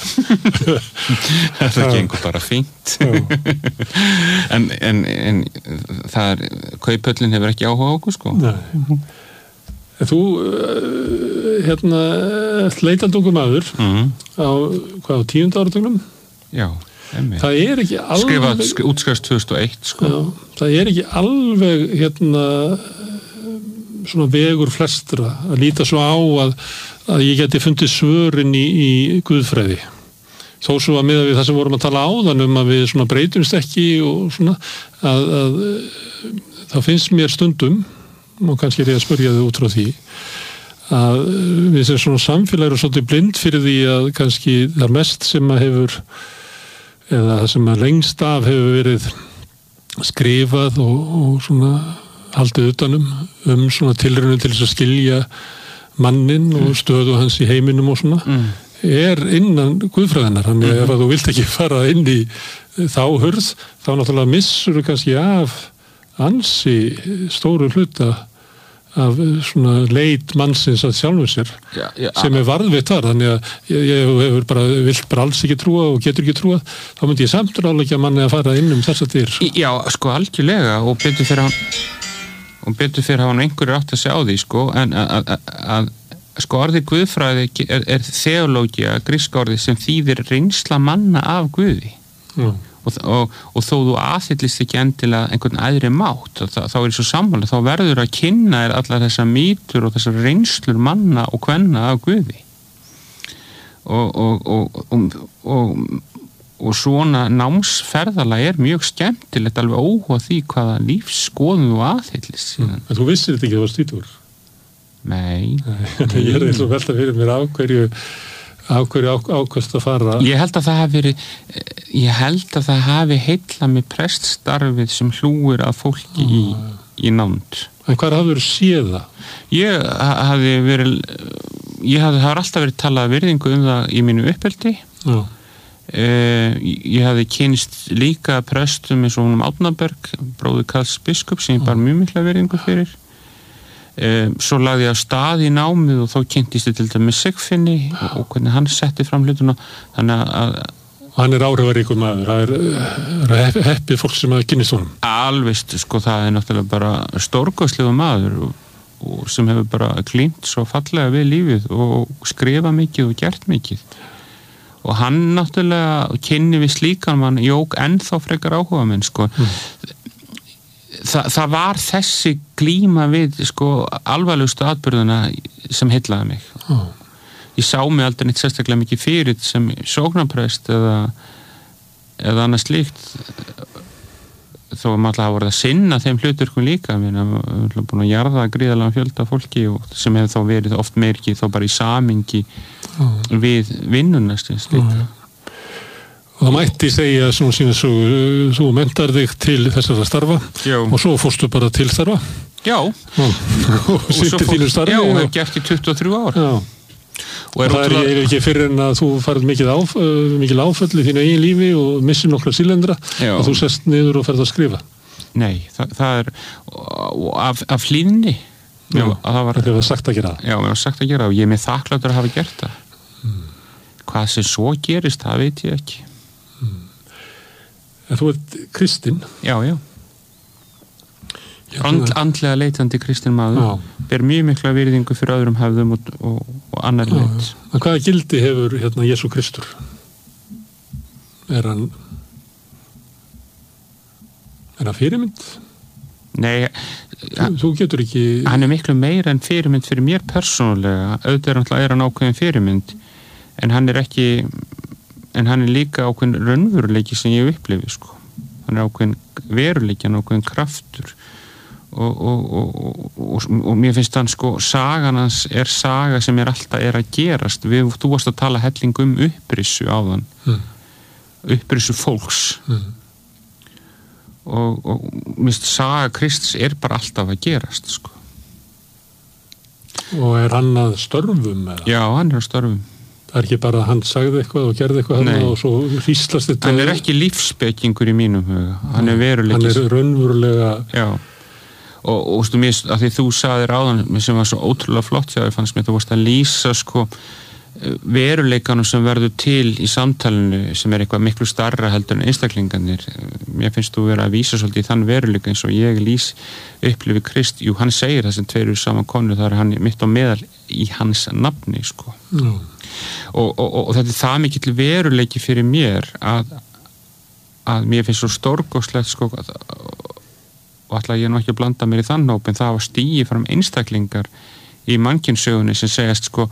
Þetta gengur bara fínt. en, en, en það er, Kauphöllin hefur ekki áhuga á okkur, sko. Nei. Þú, hérna, leitandungur maður mm. á, hvað, á tíunda áratugnum? Já. Emi. Það er ekki alveg... Skrifað, skri, útskrifast tvö þúsund og eitt, sko. Já, það er ekki alveg, hérna... svona vegur flestra að líta svo á að, að ég geti fundið svörin í, í guðfræði þó svo að miða við það sem vorum að tala áðan um að við svona breytumst ekki og svona að, að það finnst mér stundum og kannski er ég að spyrja þau út frá því að við sem svona samfélag erum svolítið blind fyrir því að kannski það mest sem að hefur eða það sem að lengst af hefur verið skrifað og, og svona haldið utanum um svona tilraunum til þess að skilja mannin mm. og stöðu hans í heiminum og svona mm. er innan guðfræðinar þannig að mm. ef að þú vilt ekki fara inn í þá hurð, þá náttúrulega missur þú kannski af ansi stóru hluta af svona leit mannsins að sjálfum sér já, já, sem er varðvittar þannig að ég, ég hefur bara, vilt bara alls ekki trúa og getur ekki trúa þá myndi ég samt ráðleggja manni að fara inn um þess að dyr. Já, sko algjörlega og betur fyrir hann og betur fyrir hafa hann einhverju átt að sjá því sko, en að sko orðið guðfræði er, er þeológia, gríska orðið sem þýðir reynsla manna af Guði mm. og, og, og þó þú aðhyllist ekki endilega einhvern æðri mátt þá, þá er svo sammála, þá verður að kynna er allar þessar mýtur og þessar reynslur manna og kvenna af Guði og og, og, og, og og svona námsferðalag er mjög skemmtilegt alveg óhuga því hvaða lífsskoðum þú aðhyllist síðan. Mm. En þú vissir þetta ekki að það var stýtur? Nei. Ég er eins og velta fyrir mér af hverju, af hverju á, ákvæmst að fara. Ég held að það hafi verið, ég held að það hafi heillað með preststarfið sem hlúir að fólki mm. í, í nánd. En hvað hafður séð það? Ég hafði verið, ég hafði, það har alltaf verið talað virðingu um það í mínu uppeldi. Já. Uh, ég hafði kynst líka prestum eins og honum Árnaberg bróður Karls biskup sem ég bar mjög mikla virðingu fyrir uh, svo lagði ég á stað í námið og þá kynntist ég til dæmis Sigfinni og, og hvernig hann setti fram hlutuna þannig að hann er áhrifaríkur maður það er, er heppið fólk sem að kynnist honum alveg, sko það er náttúrulega bara stórkostlegur maður og, og sem hefur bara klínt svo fallega við lífið og skrifað mikið og gert mikið og hann náttúrulega kynni við slíkan mann jók ennþá frekar áhuga minn sko mm. Þa, það var þessi glíma við sko alvarlegustu atburðuna sem heillaði mig mm. ég sá mig aldrei neitt sérstaklega mikið fyrir sem sóknarprest eða eða annað slíkt þó að maður alltaf voru að sinna þeim hluturkum líka við erum búin að jarða gríðarlega fjölda fólki og sem hefur þá verið oft meirki þá bara í samingi mm. við vinnunast mm. og það mætti segja svona sína svo, svo mentar þig til þessara starfa já. Og svo fórstu bara til starfa já og, og sýtti þínu starfi já og og hef gert í tuttugu og þrjú ár já. og er það er, er ekki fyrir en að þú farið mikið, áf, mikið áföll í þínu eigin lífi og missir nokkra sílendra og þú sest niður og ferð að skrifa. Nei, það, það er af, af hlýðni. Já, það var, það var sagt að gera það. Já, mér var sagt að gera það og ég er með þakkláttur að hafa gert það. Hmm. Hvað sem svo gerist, það veit ég ekki. Hmm. En þú ert kristinn? Já, já. And, andlega leitandi kristinn maður ber mjög mikla virðingu fyrir öðrum hefðum og, og, og annar já, leit. Já. En hvaða gildi hefur hérna Jesú Kristur? Er hann er hann fyrirmynd? Nei, þú, þú getur ekki hann er miklu meira en fyrirmynd fyrir mér persónulega, auðvitað er hann ákveðin fyrirmynd en hann er ekki en hann er líka ákveðin raunveruleiki sem ég upplifi sko. Hann er ákveðin veruleiki, hann er ákveðin kraftur og, og, og, og, og mér finnst hann sko, sagan hans er saga sem er alltaf er að gerast. Við, þú varst að tala helling um upprissu áðan mm. upprissu fólks mm. og, og mér finnst saga Krists er bara alltaf að gerast sko. Og er hann að störfum? Eða? Já, hann er að störfum. Það er ekki bara að hann sagði eitthvað og gerði eitthvað hann og svo hríslast þetta. Hann er ekki lífsspekingur í mínum huga. Hann er veruleiki. Hann er raunverulega. Já. Og, og stu, mér, að því þú sagðir áðan sem var svo ótrúlega flott þegar fannst mér þú varst að lýsa sko veruleikanum sem verður til í samtalenu sem er eitthvað miklu starra heldur en einstaklingarnir. Mér finnst þú vera að vísa svolítið í þann veruleika eins og ég lýs upplifi Krist. Jú, hann segir það sem tveir eru saman konur, það er hann mitt á meðal í hans nafni sko. Mm. Og, og, og, og þetta er það mikill veruleiki fyrir mér að, að mér finnst svo stórgóðslegt sko, að, og ætla ég nú ekki að blanda mér í þann hóp en það var stígi fram einstaklingar í mannkynssögunni sem segjast sko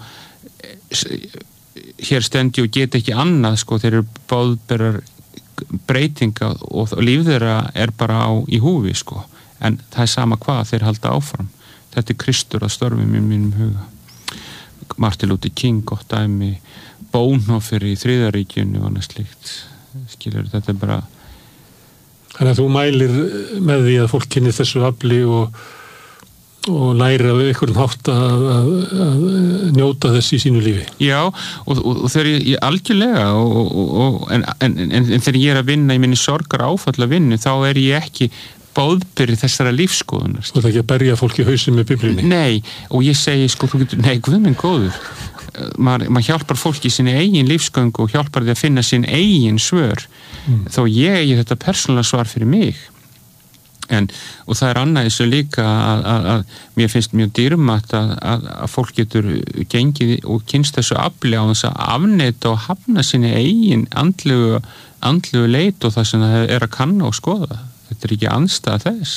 hér stendi og get ekki annað sko, þeir eru báðberar breytinga og líf þeirra er bara á í húfi sko, en það er sama hvað þeir halda áfram. Þetta er Kristur að störfum í mínum huga. Martin Luther King, gott dæmi, Bonhoeffer í Þriðaríkjunni og annað slíkt. Skilur, þetta er bara Þannig að þú mælir með því að fólk kynni þessu afli og og læra við einhvern hátt að, að, að njóta þess í sínu lífi. Já, og, og, og þegar ég, ég algjörlega og, og, en, en, en, en þegar ég er að vinna í minni sorgar áfalla vinnu, þá er ég ekki báðbyrði þessara lífskoðunar. Þú ert ekki að berja fólk í hausinn með Biblíunni? Nei, og ég segi sko, þú getur, nei, guð minn góður. Maður mað hjálpar fólki í sinni eigin lífsgöngu og hjálpar því að finna sín eigin svör. Mm. Þó ég eigi þetta persónulega svar fyrir mig. En, og það er annað þessu líka að, að, að mér finnst mjög dýrmætt að, að, að fólk getur gengið og kynst þessu afli á þess að afneita og hafna sinni eigin andlegu, andlegu leit og það sem það er að kanna og skoða. Þetta er ekki andstæða þess.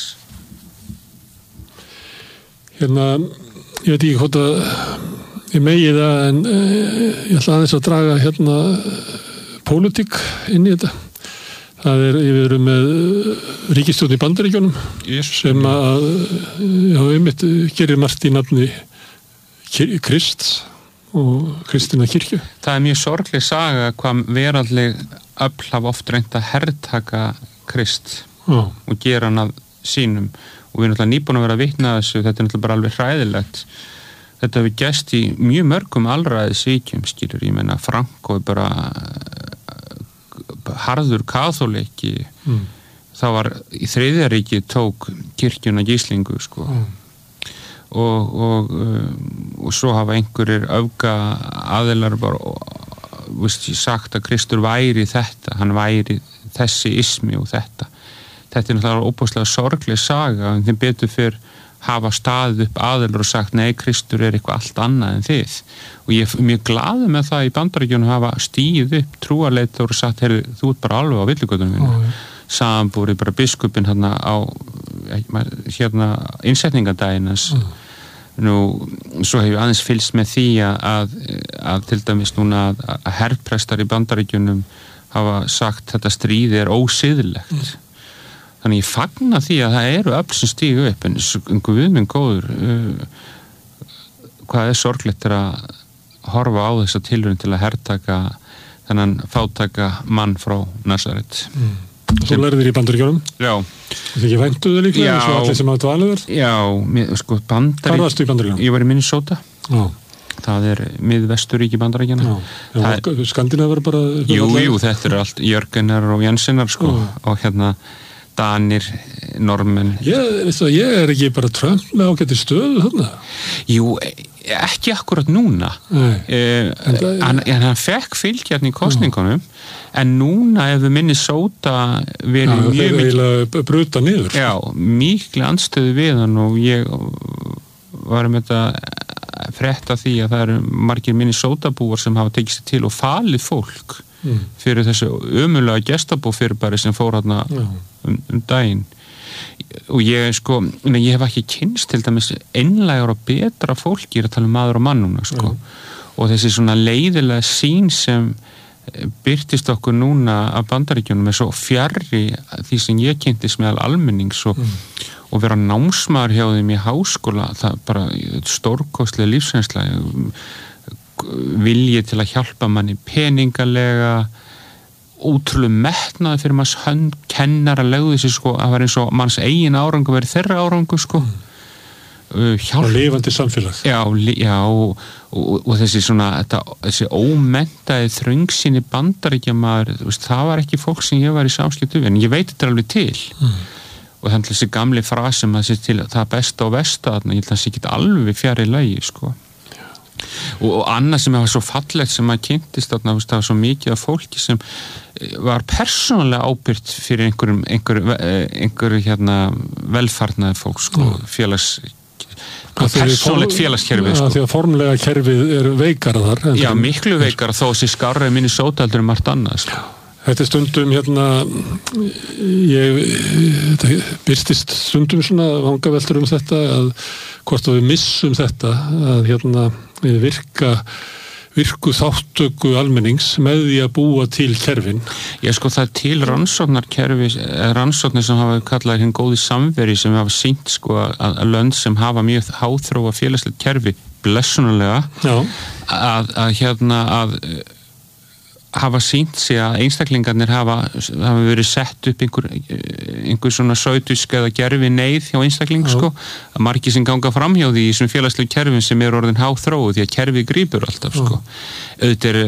Hérna, ég veit ekki hvort að ég megi það en eh, ég ætla aðeins að draga hérna pólitík inn í þetta. Það er, við erum með ríkisstjórn í Bandaríkjunum yes. sem að, já, einmitt gerir margt í nafni Krist og kristinna kirkju. Það er mjög sorgleg saga hvað veraldleg öfl hafa oft reynt að herrtaka Krist já. Og gera hann að sínum og við erum náttúrulega nýbúin að vera að vitna þessu, þetta er náttúrulega bara alveg hræðilegt. Þetta hefur gerst í mjög mörgum alræðisríkjum, skilur, ég meina Franko er bara harður kaþólikki mm. það var í Þriðja ríki tók kirkjuna gíslingu sko mm. og, og, og svo hafa einhverjir öfga aðilar bara veist, sagt að Kristur væri þetta, hann væri þessi ismi og þetta þetta er náttúrulega óbúslega sorgleg saga en þeim betur fyrr hafa staðið upp aðilar og sagt nei, Kristur er eitthvað allt annað en þið og ég er mjög glaður með það í Bandaríkjunum hafa stíð upp trúarleitar og sagt, heyrðu, þú ert bara alveg á villigötunum minni oh, samanbúri bara biskupin hérna á hérna innsetningadæginas oh. Nú, svo hef ég aðeins fylgst með því að, að til dæmis núna að, að herrprestar í Bandaríkjunum hafa sagt þetta stríði er ósiðlegt mm. Þannig ég fagna því að það eru öfl sem stígu upp en guð minn góður uh, hvað er sorglegt er að horfa á þessa tilraun til að herrtaka þennan fátaka mann frá Nasaret. Mm. Þú lærðir í Bandaríkjunum? Já. Þú ekki væntuðu líklega eins og allir sem hafa dvalið þar? Já, mér, sko Bandaríkjunum. Hvar varstu í Bandaríkjunum? Ég var í Minnesota. Já. það er miðvesturíki Bandaríkjanna. Já, já Skandinavar bara... Jú, jú, þetta er allt Jörgenar og Jensenar, sko, já. Og hérna Danir, Normenn. Ég, veistu það, ég er ekki bara Trump með ágæti stöðu þarna? Jú, ekki akkurat núna. Eh, en, hann, en hann fekk fylgjarni í kosningunum, já. En núna ef við Minnesota verið mjög... Já, þeir eiginlega bruta niður. Já, miklu andstöðu við hann og ég var með þetta frétta því að það eru margir Minnesota-búar sem hafa tekið sér til og falið fólk mm. fyrir þessu ömulega gestabófyrirbæri sem fór hérna um, um daginn og ég sko, ég hef ekki kynst til dæmis einlægur og betra fólk, ég er að tala um maður og mann núna sko, mm. og þessi svona leiðilega sín sem birtist okkur núna af Bandaríkjunum er svo fjarri því sem ég kynntist meðal almennings og mm. og vera námsmaður hjá þeim í háskóla, það bara stórkostlega lífsreynsla, vilji til að hjálpa manni peningalega, ótrúlega metnaði fyrir manns hönd, kennara legðu þessi sko, að vera eins og manns eigin árangur verið þeirra árangur sko. Mm. Hjálp, og lifandi samfélag. Já, já og, og, og þessi svona, þetta, þessi ómenntaði þröngsinni Bandaríkjamaður, það var ekki fólk sem ég var í samskiptu við, en ég veit þetta alveg til. Mm. Og þannig þessi gamli frasi sem að sé til það besta og versta þarna, ég held að það sé ekki alveg fjari lagi, sko. Og, og annað sem var svo fallegt sem að kynntist þarna, það var svo mikið af fólki sem var persónulega ábyrgt fyrir einhverjum, einhverjum, einhverjum hérna velfarnaði fólk, sko, félags, persónulegt félagskerfi, sko. Því að formlega kerfið er veikara þar. Já, miklu veikara þó þessi skárra í Minnesota heldur um margt annað, sko. Þetta er stundum hérna, ég, þetta byrstist stundum svona vangaveltur um þetta að hvort við missum þetta að hérna við virka, virku þáttöku almennings með því að búa til kerfin. Ég sko það er til rannsóknarkerfi, rannsóknir sem hafa kallað hinn góði samveri sem hafa sýnt sko að, að lönd sem hafa mjög háþróa félagslegt kerfi blessunulega að, að hérna að hafa sýnt sig að einstaklingarnir hafa, hafa verið sett upp einhver, einhver svona sautusk eða gerfi neyð hjá einstakling sko, að margir sem ganga fram hjá því í svona félagslegu kerfin sem er orðin háþróu því að kerfi grípur alltaf sko. Auðvitað er,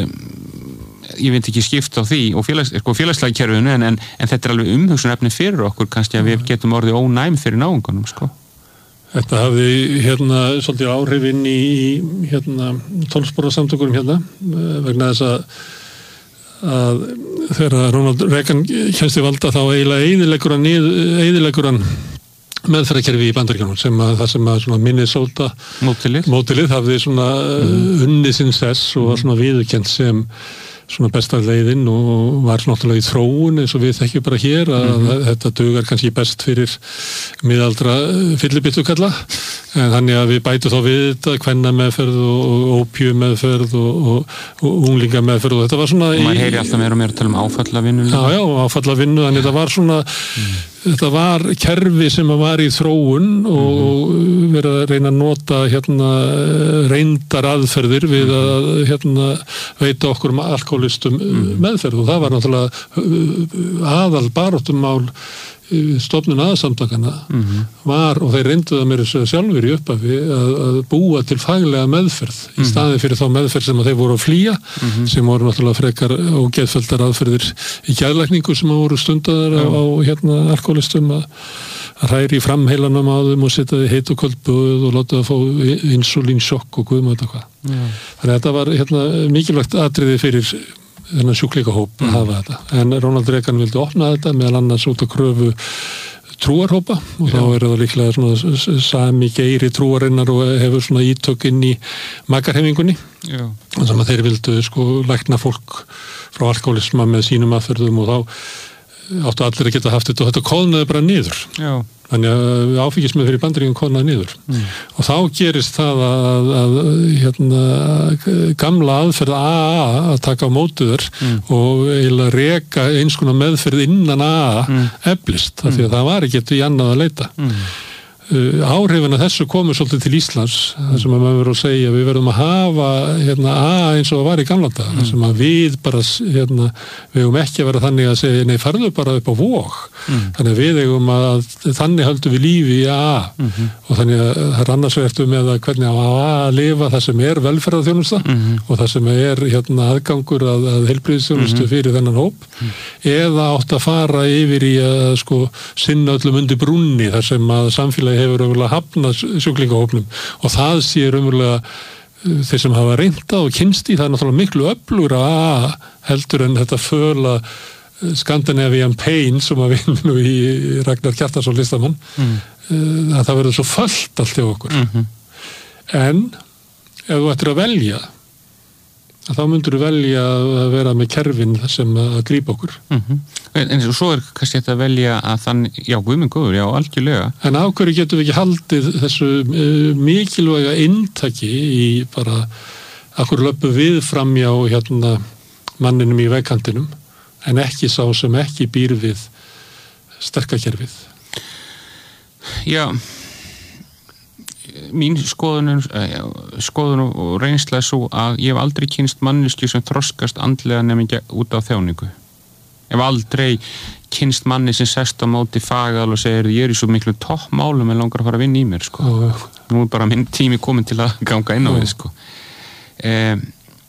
ég veit ekki skipt á því og félags, sko, félagslega kerfinu en, en, en þetta er alveg umhugsunarefni fyrir okkur kannski að við getum orðið ónæm fyrir náungunum sko. Þetta hafði hérna svolítið áhrifin í hérna tólsporasamtökurum hérna vegna þess að að þegar Ronald Reagan kemst í valda þá eiginlega eyðileggur hann eyðileggur hann meðferðarkerfi í Bandaríkjunum sem að það sem að svona Minnesota mótilið, mótilið hafði svona mm. unnið sinn sess og var svona viðurkennt sem svona besta leiðin og var náttúrulega í þróun eins og við þekkjum bara hér að mm-hmm. þetta dugar kannski best fyrir miðaldra fyllibittukalla en þannig að við bætum þá við þetta kvennameðferð og ópíumeðferð og, og, og unglingameðferð og þetta var svona og maður heyri alltaf meira og meira að tala um áfallavinnu já, já, áfallavinnu, þannig þetta var svona mm. þetta var kerfi sem var í þróun og mm-hmm. verið að reyna að nota hérna reyndar aðferðir við að hérna veita okkur um alkoholistum mm-hmm. meðferð og það var náttúrulega aðal baráttumál stofnun aðsamtakana mm-hmm. var og þeir reynduðu að mér sjálfur í upphafi að, að búa til faglega meðferð mm-hmm. í staði fyrir þá meðferð sem að þeir voru að flýja mm-hmm. sem voru náttúrulega frekar og geðfeldar aðferðir í geðlækningu sem voru stundaðar á, á hérna alkoholistum að að hræri í framheilanum á þeim og setja þið heit og köldbúð og láta það fá insulínsjokk og guðum þetta hvað. Yeah. Þannig að þetta var hérna, mikilvægt atriði fyrir þennan sjúkleikahóp mm. að hafa þetta. En Ronald Reagan vildi opna þetta meðal annars út á kröfu trúarhópa og Já. Þá er það líklega svona sami geiri trúarinnar og hefur svona ítök inn í makarhefingunni. Já. Þannig að þeir vildu sko lækna fólk frá alkoholisma með sínum aðferðum og þá áttu allir að geta haft þetta og þetta kóðnaði bara niður. Já. Þannig að áfengismið fyrir Bandaríkjunum kóðnaði niður. Mm. Og þá gerist það að, að hérna, gamla aðferð A A að taka á mótuður mm. og eiginlega reka eins konar meðferð innan A A mm. eflist, mm. af því að það var ekki í annað að leita. Mm. Uh, áhrifin að þessu komur svolítið til Íslands þar sem að maður verður að segja við verðum að hafa hérna, að eins og það var í gamla dag, mm. þar sem að við bara hérna, við hefum ekki að vera þannig að segja nei, farðu bara upp á Vog mm. þannig að við hefum að þannig höldum við lífi í að mm-hmm. og þannig að það er annars verður með að hvernig á að lifa það sem er velferðarþjónusta mm-hmm. og það sem er hérna, aðgangur að, að heilbrigðisþjónustu mm-hmm. fyrir þennan hóp mm. eða átt að fara yfir í að sko, sinna öllum undir brúnni þar sem að samfélagi hefur umverulega hafnað sjúklingahópnum og það sé umverulega þeir sem hafa reyndað og kynst í það er náttúrulega miklu öflugra að heldur en þetta föla Scandinavian Pain sem að vinna í Ragnar Kjartansson listamann mm. að það verður svo fullt allt hjá okkur mm-hmm. en ef þú ættir að velja að þá myndur þú velja að vera með kerfin sem að grípa okkur mm-hmm. en, en svo er kannski þetta að velja að þann, já, guðminn góður, já, algjörlega en á hverju getum við ekki haldið þessu uh, mikilvæga inntaki í bara, akkur löpu við framjá hérna manninum í vegkantinum en ekki sá sem ekki býr við sterkakerfið Já mín skoðun, skoðun og reynsla er svo að ég hef aldrei kynst manneskju sem þroskast andlega nefnir út á þjáningu. Ég hef aldrei kynst manni sem sest á móti fagal og segir ég er í svo miklu toppmálum en langar að fara að vinna í mér sko. Oh. Nú er bara minn tími komin til að ganga inn á við sko. Eh,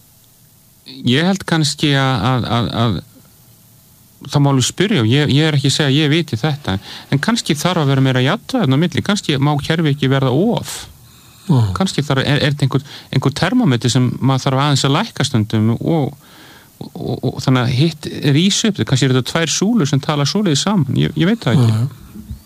ég held kannski að, að, að það má alveg spyrja og ég, ég er ekki að segja að ég viti þetta en kannski þarf að vera meira jafnvægi á milli, kannski má kerfi ekki verða of oh. kannski þarf, er, er þetta einhver, einhver termometri sem maður þarf aðeins að lækka stundum og, og, og, og þannig að hitt rís upp, kannski er þetta tvær súlur sem tala svoleiði saman, ég, ég veit það ekki oh.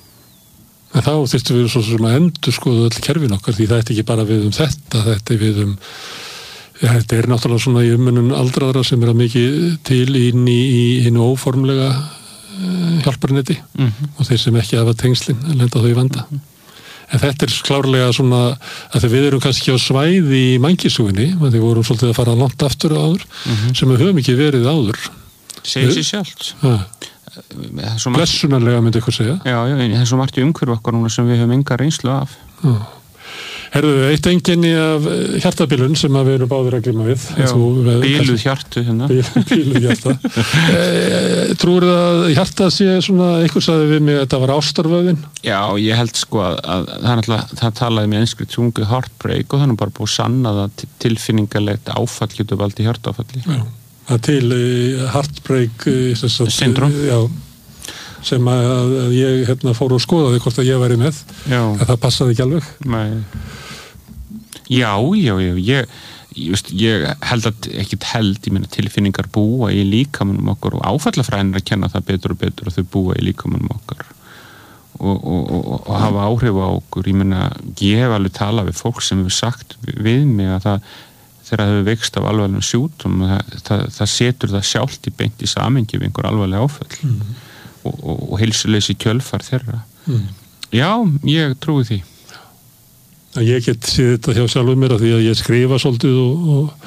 En þá þyrftum við svo sem að endur skoða öll kerfin okkar því það er ekki bara við um þetta, þetta er við um Já, þetta er náttúrulega svona í umönnun aldraðra sem er að mikið til inn í, í hinu óformlega uh, hjálparneti mm-hmm. og þeir sem ekki hafa tengslin lenda þau í vanda. Mm-hmm. En þetta er klárlega svona að við erum kannski á svæði í mannkynssögunni, við vorum svolítið að fara langt aftur áður mm-hmm. sem við höfum ekki verið áður. Segir sér sjálft. Ja. Blessunarlega myndi ykkur segja. Já, já, það er svo margt í umhverfu okkar núna sem við höfum enga reynslu af. Já. Herðu, eitt einkenni af hjartabilun sem við erum báðir að glíma við. Já, bíluð hjartu hérna. Bíluð hjarta. e, trúir það að hjarta sé svona, einhver sagði við mig að þetta var ástarvöðin? Já, ég held sko að, að það er alltaf, það talaði með einskri tungu heartbreak og þannig bara búið að sanna það tilfinningalegt áfall getur valdið hjartaáfalli. Já, það til uh, heartbreak uh, syndrom. Já. sem að, að ég hérna, fór og skoðaði hvort að ég væri með já. Að það passaði ekki alveg Nei. Já, já, já ég, ég, ég held að ekkit held ég meina tilfinningar búa í líkamanum okkar og áfallafræðinir að kenna það betur og betur og þau búa í líkamanum okkar og, og, og, og hafa áhrif á okkur ég meina, ég hef alveg talað við fólk sem hefur sagt við mig að það þegar það hefur veikst af alvarlegum sjúkdóm það, það, það setur það sjálft í beint í samhengi við einhver alvarleg áfall mm. og, og, og heilsuleysi kjölfar þeirra mm. Já, ég trúi því Ég get séð þetta hjá sjálfum mér að því að ég skrifa svolítið og,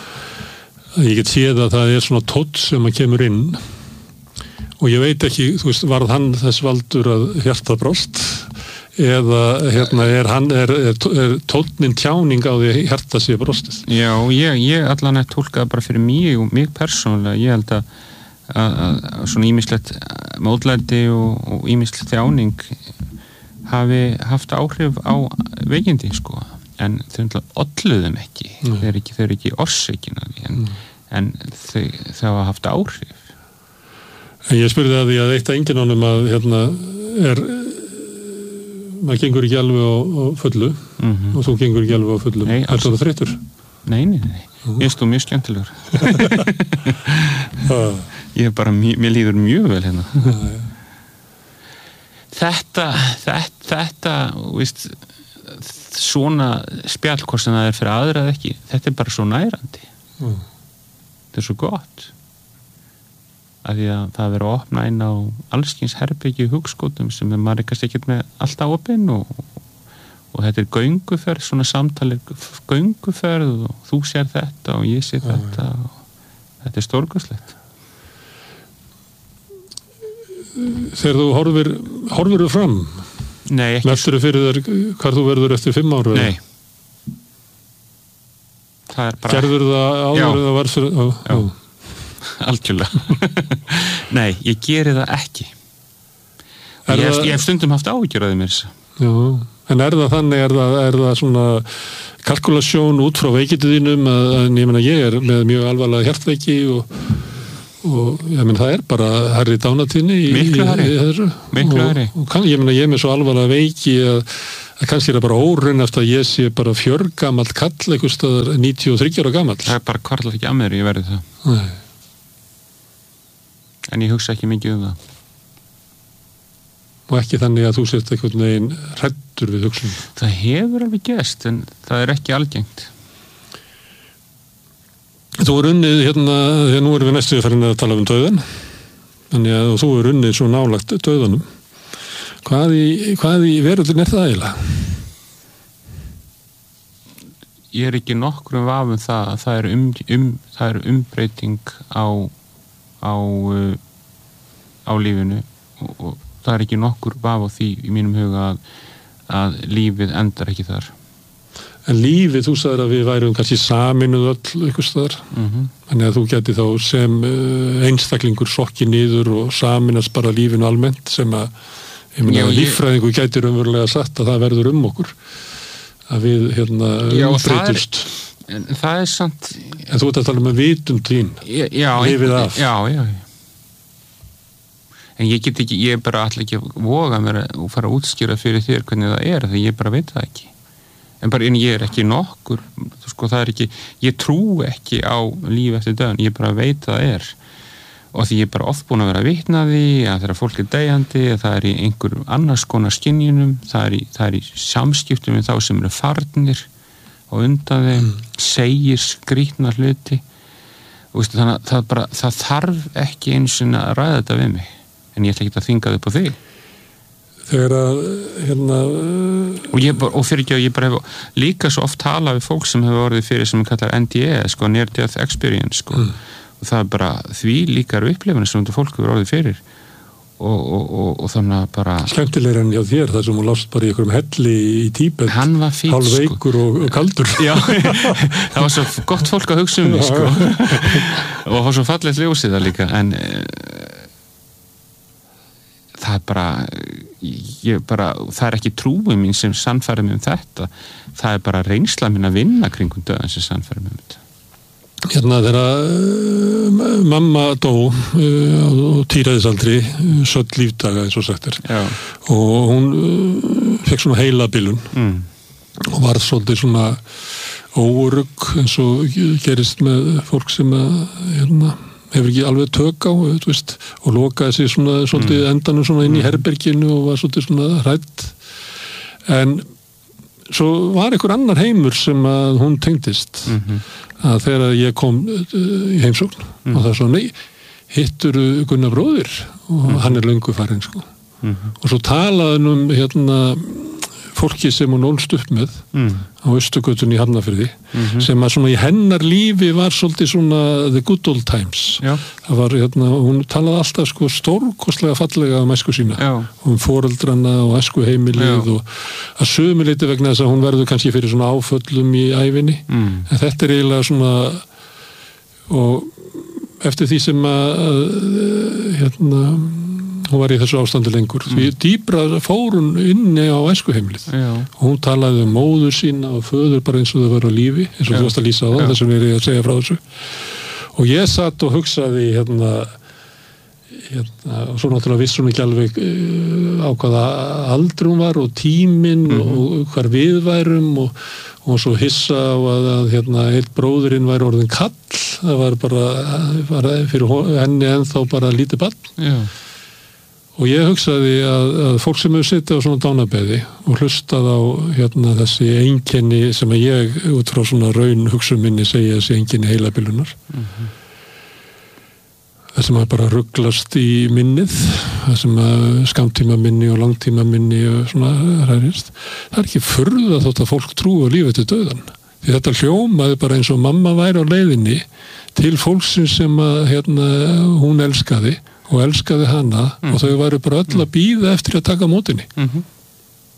og ég get séð að það er svona tótt sem að kemur inn og ég veit ekki, þú veist, varð hann þess valdur að hjartað brást eða hérna er hann er, er, er tónnin tjáning á því að hjartað sé brástið Já, ég, ég allan að tólka bara fyrir mig og mig persónulega, ég held að að, að svona ímislegt mótlæti og ímislegt þjáning hafi haft áhrif á veikindi sko, en þau olluðum ekki, mm. þau eru ekki, þau eru ekki orsökin af því, en, mm. en þau, þau hafa haft áhrif. En ég spurði að því að eitt af enginónum að hérna er maður gengur ekki alveg á, á fullu mm-hmm. og þú gengur ekki alveg á fullu. Nei, er það þreytur? Nei, nei, nei. Mm. Ég stóð mjög skemmtilegur. Ég er bara, mér líður mjög vel hérna. Ah, ja. Þetta, þetta, þetta, víst, svona spjallkort sem það er fyrir aðra eða ekki, þetta er bara svo nærandi. Mm. Þetta er svo gott. Af því að það verður að opna inn á allskyns herbergi hugskotum sem er maður ekkert ekkert með alltaf opinn og, og þetta er gönguferð, svona samtalið gönguferð og þú sér þetta og ég sé mm. þetta og þetta er stórkostlegt. Þegar þú horfir horfir þú fram Nei, ekki. Veltur þú fyrir þér hvað þú verður eftir fimm ára? Nei. Það er bara... Gerður það áður en það var fyrir... Á, Já, algjörlega. Nei, ég geri það ekki. Ég hef, það... ég hef stundum haft áhyggjur af því mér þess. Já, en er það þannig, er það, er það svona kalkulasjón út frá veikindunum að, að ég meina ég er með mjög alvarlega hjartveiki og og ég menn það er bara herri dánatíðni í, miklu herri, í, í þessu miklu herri og, og kann, ég menna ég er með svo alvarlega veiki að, að kannski er það bara óraun eftir að ég sé bara fjörgamall kall eitthvað staðar níutíu og þriggja ára gamall. Það er bara hvarlar ekki að mér ég verði það. Nei. En ég hugsa ekki mikið um það. Og ekki þannig að þú sért einhvern veginn hræddur við hugsun. Það hefur alveg gerst en það er ekki algengt. Þú er unnið hérna, því að nú erum við næstu farin að tala um dauðan, þannig að þú er unnið svo nálagt dauðanum. Hvað í, hvað í veröldin er það eiginlega? Ég er ekki nokkrum vafum það að það er, um, um, það er umbreyting á, á, á lífinu og, og það er ekki nokkur vaf á því í mínum huga að, að lífið endar ekki þar. En lífið, þú sagðir að við værum kannski saminuð öll ykkur staðar. Mm-hmm. Þannig að þú geti þá sem einstaklingur sokki niður og saminast bara lífinu almennt sem að, ég meina, ég... líffræðingu gæti raunverulega sagt að það verður um okkur. Að við, hérna, umbreytust. Það er, en það er samt... En þú ert að tala um að vitund þín. Já, lífið af. Já, já. En ég get ekki, ég bara alltaf ekki voga mér að fara að útskýra fyrir þér hvernig það er, þegar ég bara veit það ekki. En bara en ég er ekki nokkur, sko það er ekki, ég trú ekki á líf eftir döðan, ég bara veit að það er. Og því ég er bara oft búin að vera að vitna því, að þegar fólk er deyjandi, að það er í einhver annars konar skynjunum, það er í, það er í samskiptum með þá sem eru farnir og undan þeim, mm. segir skrýtna hluti. Og veistu, þannig að það, bara, það þarf ekki eins og að ræða þetta við mig, en ég ætla ekki að þvinga það upp á þig. Þegar að hérna og, ég, og fyrir ekki að ég bara hef líka svo oft talað við fólk sem hefur orðið fyrir sem við kallar N D E, sko, Near Death Experience, sko, mm. og það er bara því líkar upplifunir sem þetta fólk hefur orðið fyrir og, og, og, og þannig að bara skemmtilegur en hjá þér, þar sem hún lást bara í einhverjum helli í Tíbet, hálf veikur sko. og, og kaldur. Já, það var svo gott fólk að hugsa um mig, sko og það var svo fallegt ljósið það líka, en það er bara, ég bara, það er ekki trúið mín sem sannfærir mig um þetta, það er bara reynsla mín að vinna kringum döðan sem sannfærir mig um þetta. Hérna þegar uh, mamma dó uh, á tíræðisaldri, uh, södd lífdaga eins og sagt er. Já. Og hún uh, fekk svona heilabilun mm. og var svolítið svona óörugg eins og gerist með fólk sem að, hérna, hefur ekki alveg tök á, þú veist, og lokaði sig svona svolítið mm. endanum svona inn í herberginu og var svolítið svona hrædd. En svo var einhver annar heimur sem að hún tengdist mm-hmm. að þegar ég kom í heimsókn mm. og það svo, nei, hittur Gunnar bróðir og mm-hmm. hann er löngu farinn, sko. Mm-hmm. Og svo talaði hann um, hérna, fólki sem hún ólst upp með mm. á Austurgötunni í Hafnarfirði mm-hmm. sem að svona í hennar lífi var svolítið svona the good old times. Já. Það var, hérna, hún talaði alltaf sko stórkostlega fallega um æsku sína. Já. Um foreldrana og æsku heimilið og að sömu leyti vegna þess að hún verður kannski fyrir svona áföllum í ævinni. Mm. En þetta er eiginlega svona og eftir því sem að hérna hún var í þessu ástandi lengur. Mm. Því dýpra fór hún inni á æskuheimilið. Og hún talaði um móður sína og föður bara eins og þau var á lífi, eins og þú varst að lýsa á það, þess að við erum að segja frá þessu. Og ég satt og hugsaði hérna, hérna og svo náttúrulega vissum ekki alveg uh, á hvaða aldri hún var og tíminn mm-hmm. og hvar við værum og, og svo hissa á að, að hérna, einn bróðurinn væri orðin kall. Það var bara, var fyrir henni ennþá bara lítið barn. Já. Og ég hugsaði að, að fólk sem hefur sittið á svona dánabeði og hlustað á hérna, þessi einkenni sem að ég út frá svona raun hugsun minni segja þessi einkenni heilabilunar. Mm-hmm. Það sem að bara rugglast í minnið, það sem að skammtíma minni og langtíma minni og svona ræðist. Það er ekki furða þótt að fólk trúi á lífið til dauðan. Því þetta hljómaði bara eins og mamma væri á leiðinni til fólksins sem að hérna, hún elskaði og elskaði hana mm. og þau væru bara öll að bíða eftir að taka mótinni. Mm-hmm.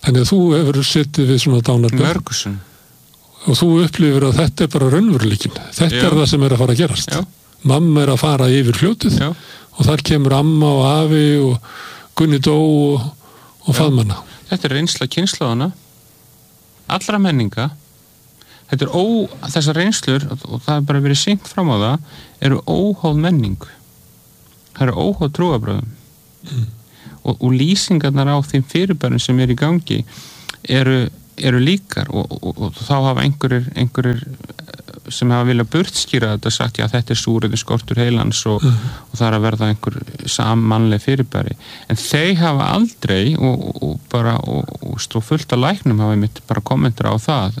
Þannig að þú hefur setið við svona dánarbörn. Mörgusum. Og þú upplifir að þetta er bara raunveruleikinn. Þetta Já. Er það sem er að fara að gerast. Já. Mamma er að fara yfir fljótið Já. Og þar kemur amma og afi og Gunni dó og, og faðmanna. Þetta er reynsla kynslóðana, allra menninga. Þetta er ó, þessar reynslur, og það er bara verið sýnt fram á það, eru óháð menningu. Það eru óháð trúarbröðum. Mm. Og, og lýsingarnar á þeim fyrirbærum sem er í gangi eru, eru líkar og, og, og þá hafa einhverjir, einhverjir sem hafa viljað burtskýra þetta sagt já þetta er súrefni skortur heilans og, mm. og það er að verða einhver sammannleg fyrirbæri en þeir hafa aldrei og, og bara og, og stó fullt af læknum hafa mitt bara kommentar á það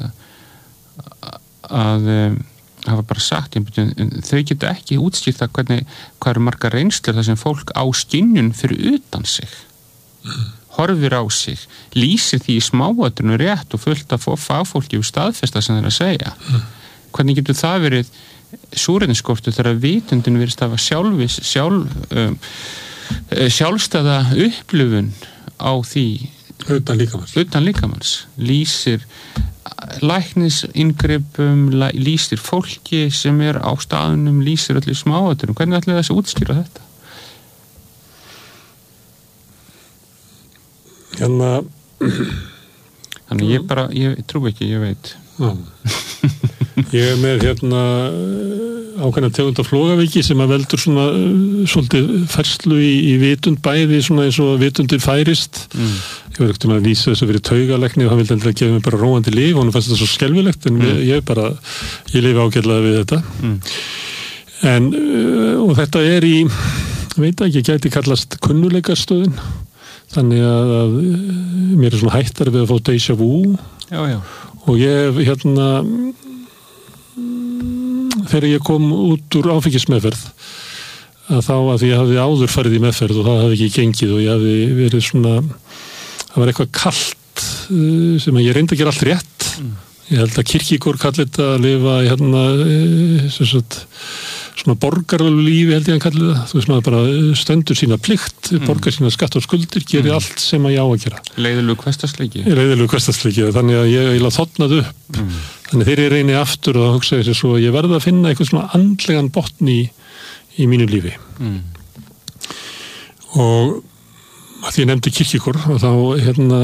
að hafa bara sagt þau geta ekki útskýrt það hvernig hvað eru margar reynslur þar sem fólk á skynjun fyrir utan sig mm. horfir á sig, lýsir því í smáatrinu rétt og fullt af fagfólki og staðfesta sem þeir að segja mm. hvernig getur það verið súrefnisskortur þegar vitundin virðist að hafa sjálfis, sjálf, um, sjálfstæða upplifun á því utan líkamanns, utan líkamanns. Lýsir læknisingripum, lýsir fólki sem er á staðunum, lýsir öllu smáaturum. Hvernig ætlaði þessi útskýra þetta? Hérna Þannig ég bara, ég trú ekki, ég veit. Já. Ég er með hérna ákveðna tegund af flógaveiki sem að veldur svona svolítið ferslu í, í vitund bæði svona eins og vitundin færist mm. ég var ekkert um að lýsa þessu fyrir taugalækni og hann vildi endilega gefa mér bara róandi líf og hann fannst þetta svo skelfilegt en mm. ég bara, ég lifi ágætlega við þetta mm. en og þetta er í veit ekki, gæti kallast kunnuleikastöðin þannig að, að mér er svona hættar við að fá déjà vu já, já. Og ég hef hérna þegar ég kom út úr áfengismeðferð að þá að því ég hafði áður farið í meðferð og það hafði ekki gengið og ég hafði verið svona það var eitthvað kalt sem ég reyndi að gera allt rétt mm. ég held að Kierkegaard kalli þetta að lifa hérna sem sagt svona borgarlegu lífi held ég að kalli það þú veist maður bara stendur sína plikt mm. borgar sína skatt og skuldir, gerir mm. allt sem að ég á að gera. Leiðilegu hversdagsleiki leiðilegu hversdagsleiki, þannig að ég eiginlega þotnaði upp mm. þannig þegar ég reyni aftur og hugsa þessi svo að ég verði að finna eitthvað svona andlegan botn í, í mínu lífi mm. og að ég nefndi Kierkegaard og þá hérna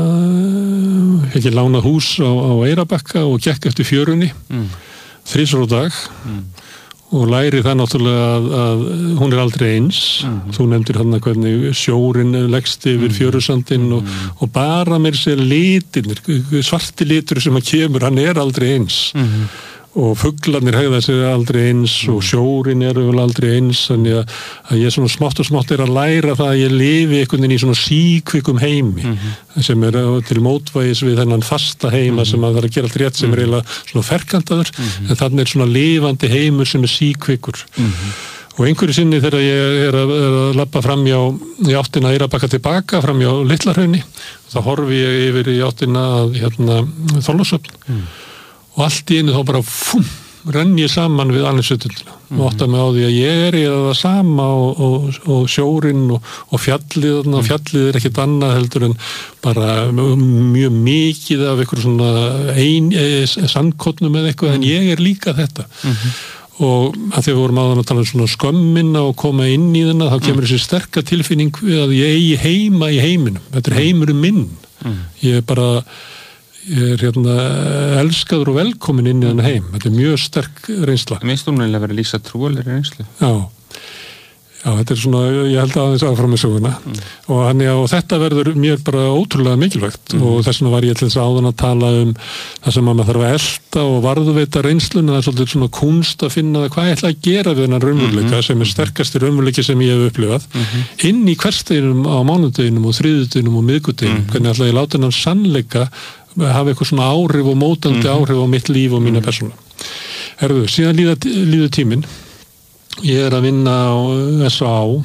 hef ég lánað hús á, á Eyrarbakka og gekk eftir fjörunni mm. þrisvar á dag mm. og læri það náttúrulega að, að hún er aldrei eins mm-hmm. þú nefndir hann að hvernig sjórin leggst yfir mm-hmm. fjörusandinn og, mm-hmm. og bara mér sér litirnir svarti litur sem að kemur, hann er aldrei eins mm-hmm. og fuglarnir hegða sér aldrei eins mm-hmm. og sjórin er vel aldrei eins þannig að, að ég svona smátt og smátt er að læra það að ég lifi einhvern veginn í svona síkvikum heimi mm-hmm. sem er til mótvægis við þennan fasta heima mm-hmm. sem að það er að gera allt rétt sem er eiginlega svona ferkantaður mm-hmm. en þannig er svona lifandi heimur sem er síkvikur mm-hmm. og einhverju sinni þegar ég er að, er að labba framjá í áttina að Eyrarbakka tilbaka framjá Litla-Hrauni þá horfi ég yfir í áttina að hérna, Þorlákshöfn mm. og allt í einu þá bara fum, renn ég saman við Alnessjötundina mm-hmm. og átta mig á því að ég er í það sama og, og, og sjórinn og, og fjallið mm. og fjallið er ekkit annað heldur en bara mjög mikið af einhverjum svona ein, e, sandkotnum eða eitthvað mm. en ég er líka þetta mm-hmm. og að því við vorum áðan að tala um svona skömmina og koma inn í þennan þá kemur mm. þessi sterka tilfinning við að ég eigi heima í heiminum þetta er heimurinn minn mm. ég er bara ég er hérna elskaður og velkomin inn í þann heim. Þetta er mjög sterk reynsla. Mér finnst umlega að vera lýsa trúalegri reynslu. Já. Já, þetta er svona, ég held aðeins áfram með söguna. Mm. Og, hann, já, og þetta verður mér bara ótrúlega mikilvægt mm. og þess vegna var ég til þess áðan að tala um það sem maður þarf að elta og varðveita reynsluna, það er svolítið svona kunst að finna hvað ég ætla að gera við þennan raunveruleika mm-hmm. sem er sterkasti raunveruleiki sem ég hef upplifað mm-hmm. inn í hversdeginum á mánudeginum og þriðjudeginum og miðgudeginum, mm-hmm. hvernig ætla ég láta þennan sannleika hafa eitthvað svona áhrif og mótandi mm-hmm. áhrif á mitt líf og mína mm-hmm. persóna. Herðu, síðan líða, líður tíminn. Ég er að vinna á S A og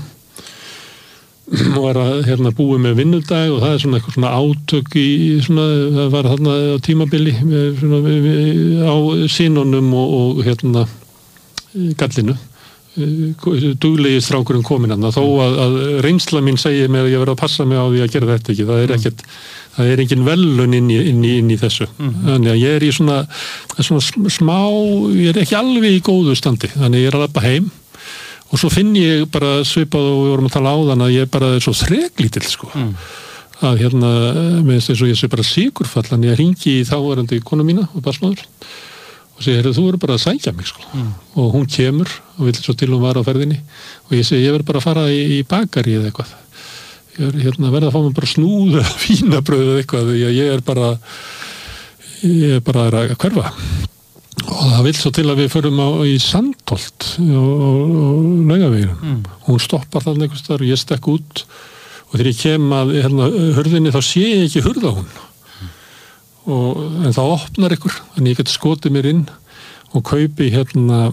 er að hérna, búi með vinnudag og það er svona eitthvað svona átök í svona, það var þarna á tímabili svona, á sínunum og, og hérna gallinu duglegi strákurinn kominn hann þó að, að reynsla mín segir mér að ég verð að passa mig á því að gera þetta ekki það er ekkert, það er engin velun inn í, inn í, inn í þessu mm. þannig að ég er í svona, svona smá ég er ekki alveg í góðu standi þannig að ég er að labba heim og svo finn ég bara svipað og við vorum að tala á þann að ég bara er svo þreglítill sko mm. að hérna, með þess að ég sé bara sigurfall en ég hringi í þáverandi konu mína og barsmáður og segi, þú eru bara að sækja mig sko mm. og hún kemur og vill svo til hún var á ferðinni og ég segi, ég verð bara að fara í, í bakari eða eitthvað ég er hérna, verð að fá mig bara snúð eða vínabrauð eða eitthvað því að ég er bara ég er bara að hverfa og það vill svo til að við förum á, í Sandholt og Laugaveginum mm. hún stoppar þarna einhvers staðar og ég stekk út og þegar ég kem að hérna, hurðinni þá sé ég ekki hurða hún Og, en þá opnar ykkur þannig ég geti skotið mér inn og kaupi hérna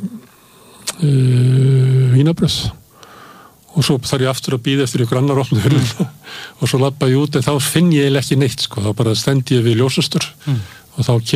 uh, vínabröð og svo þarf ég aftur að bíða eftir ykkur annar opnu hurðin mm. og svo labba ég út en þá finn ég ekki neitt sko, þá bara stend ég við ljósastur mm. og þá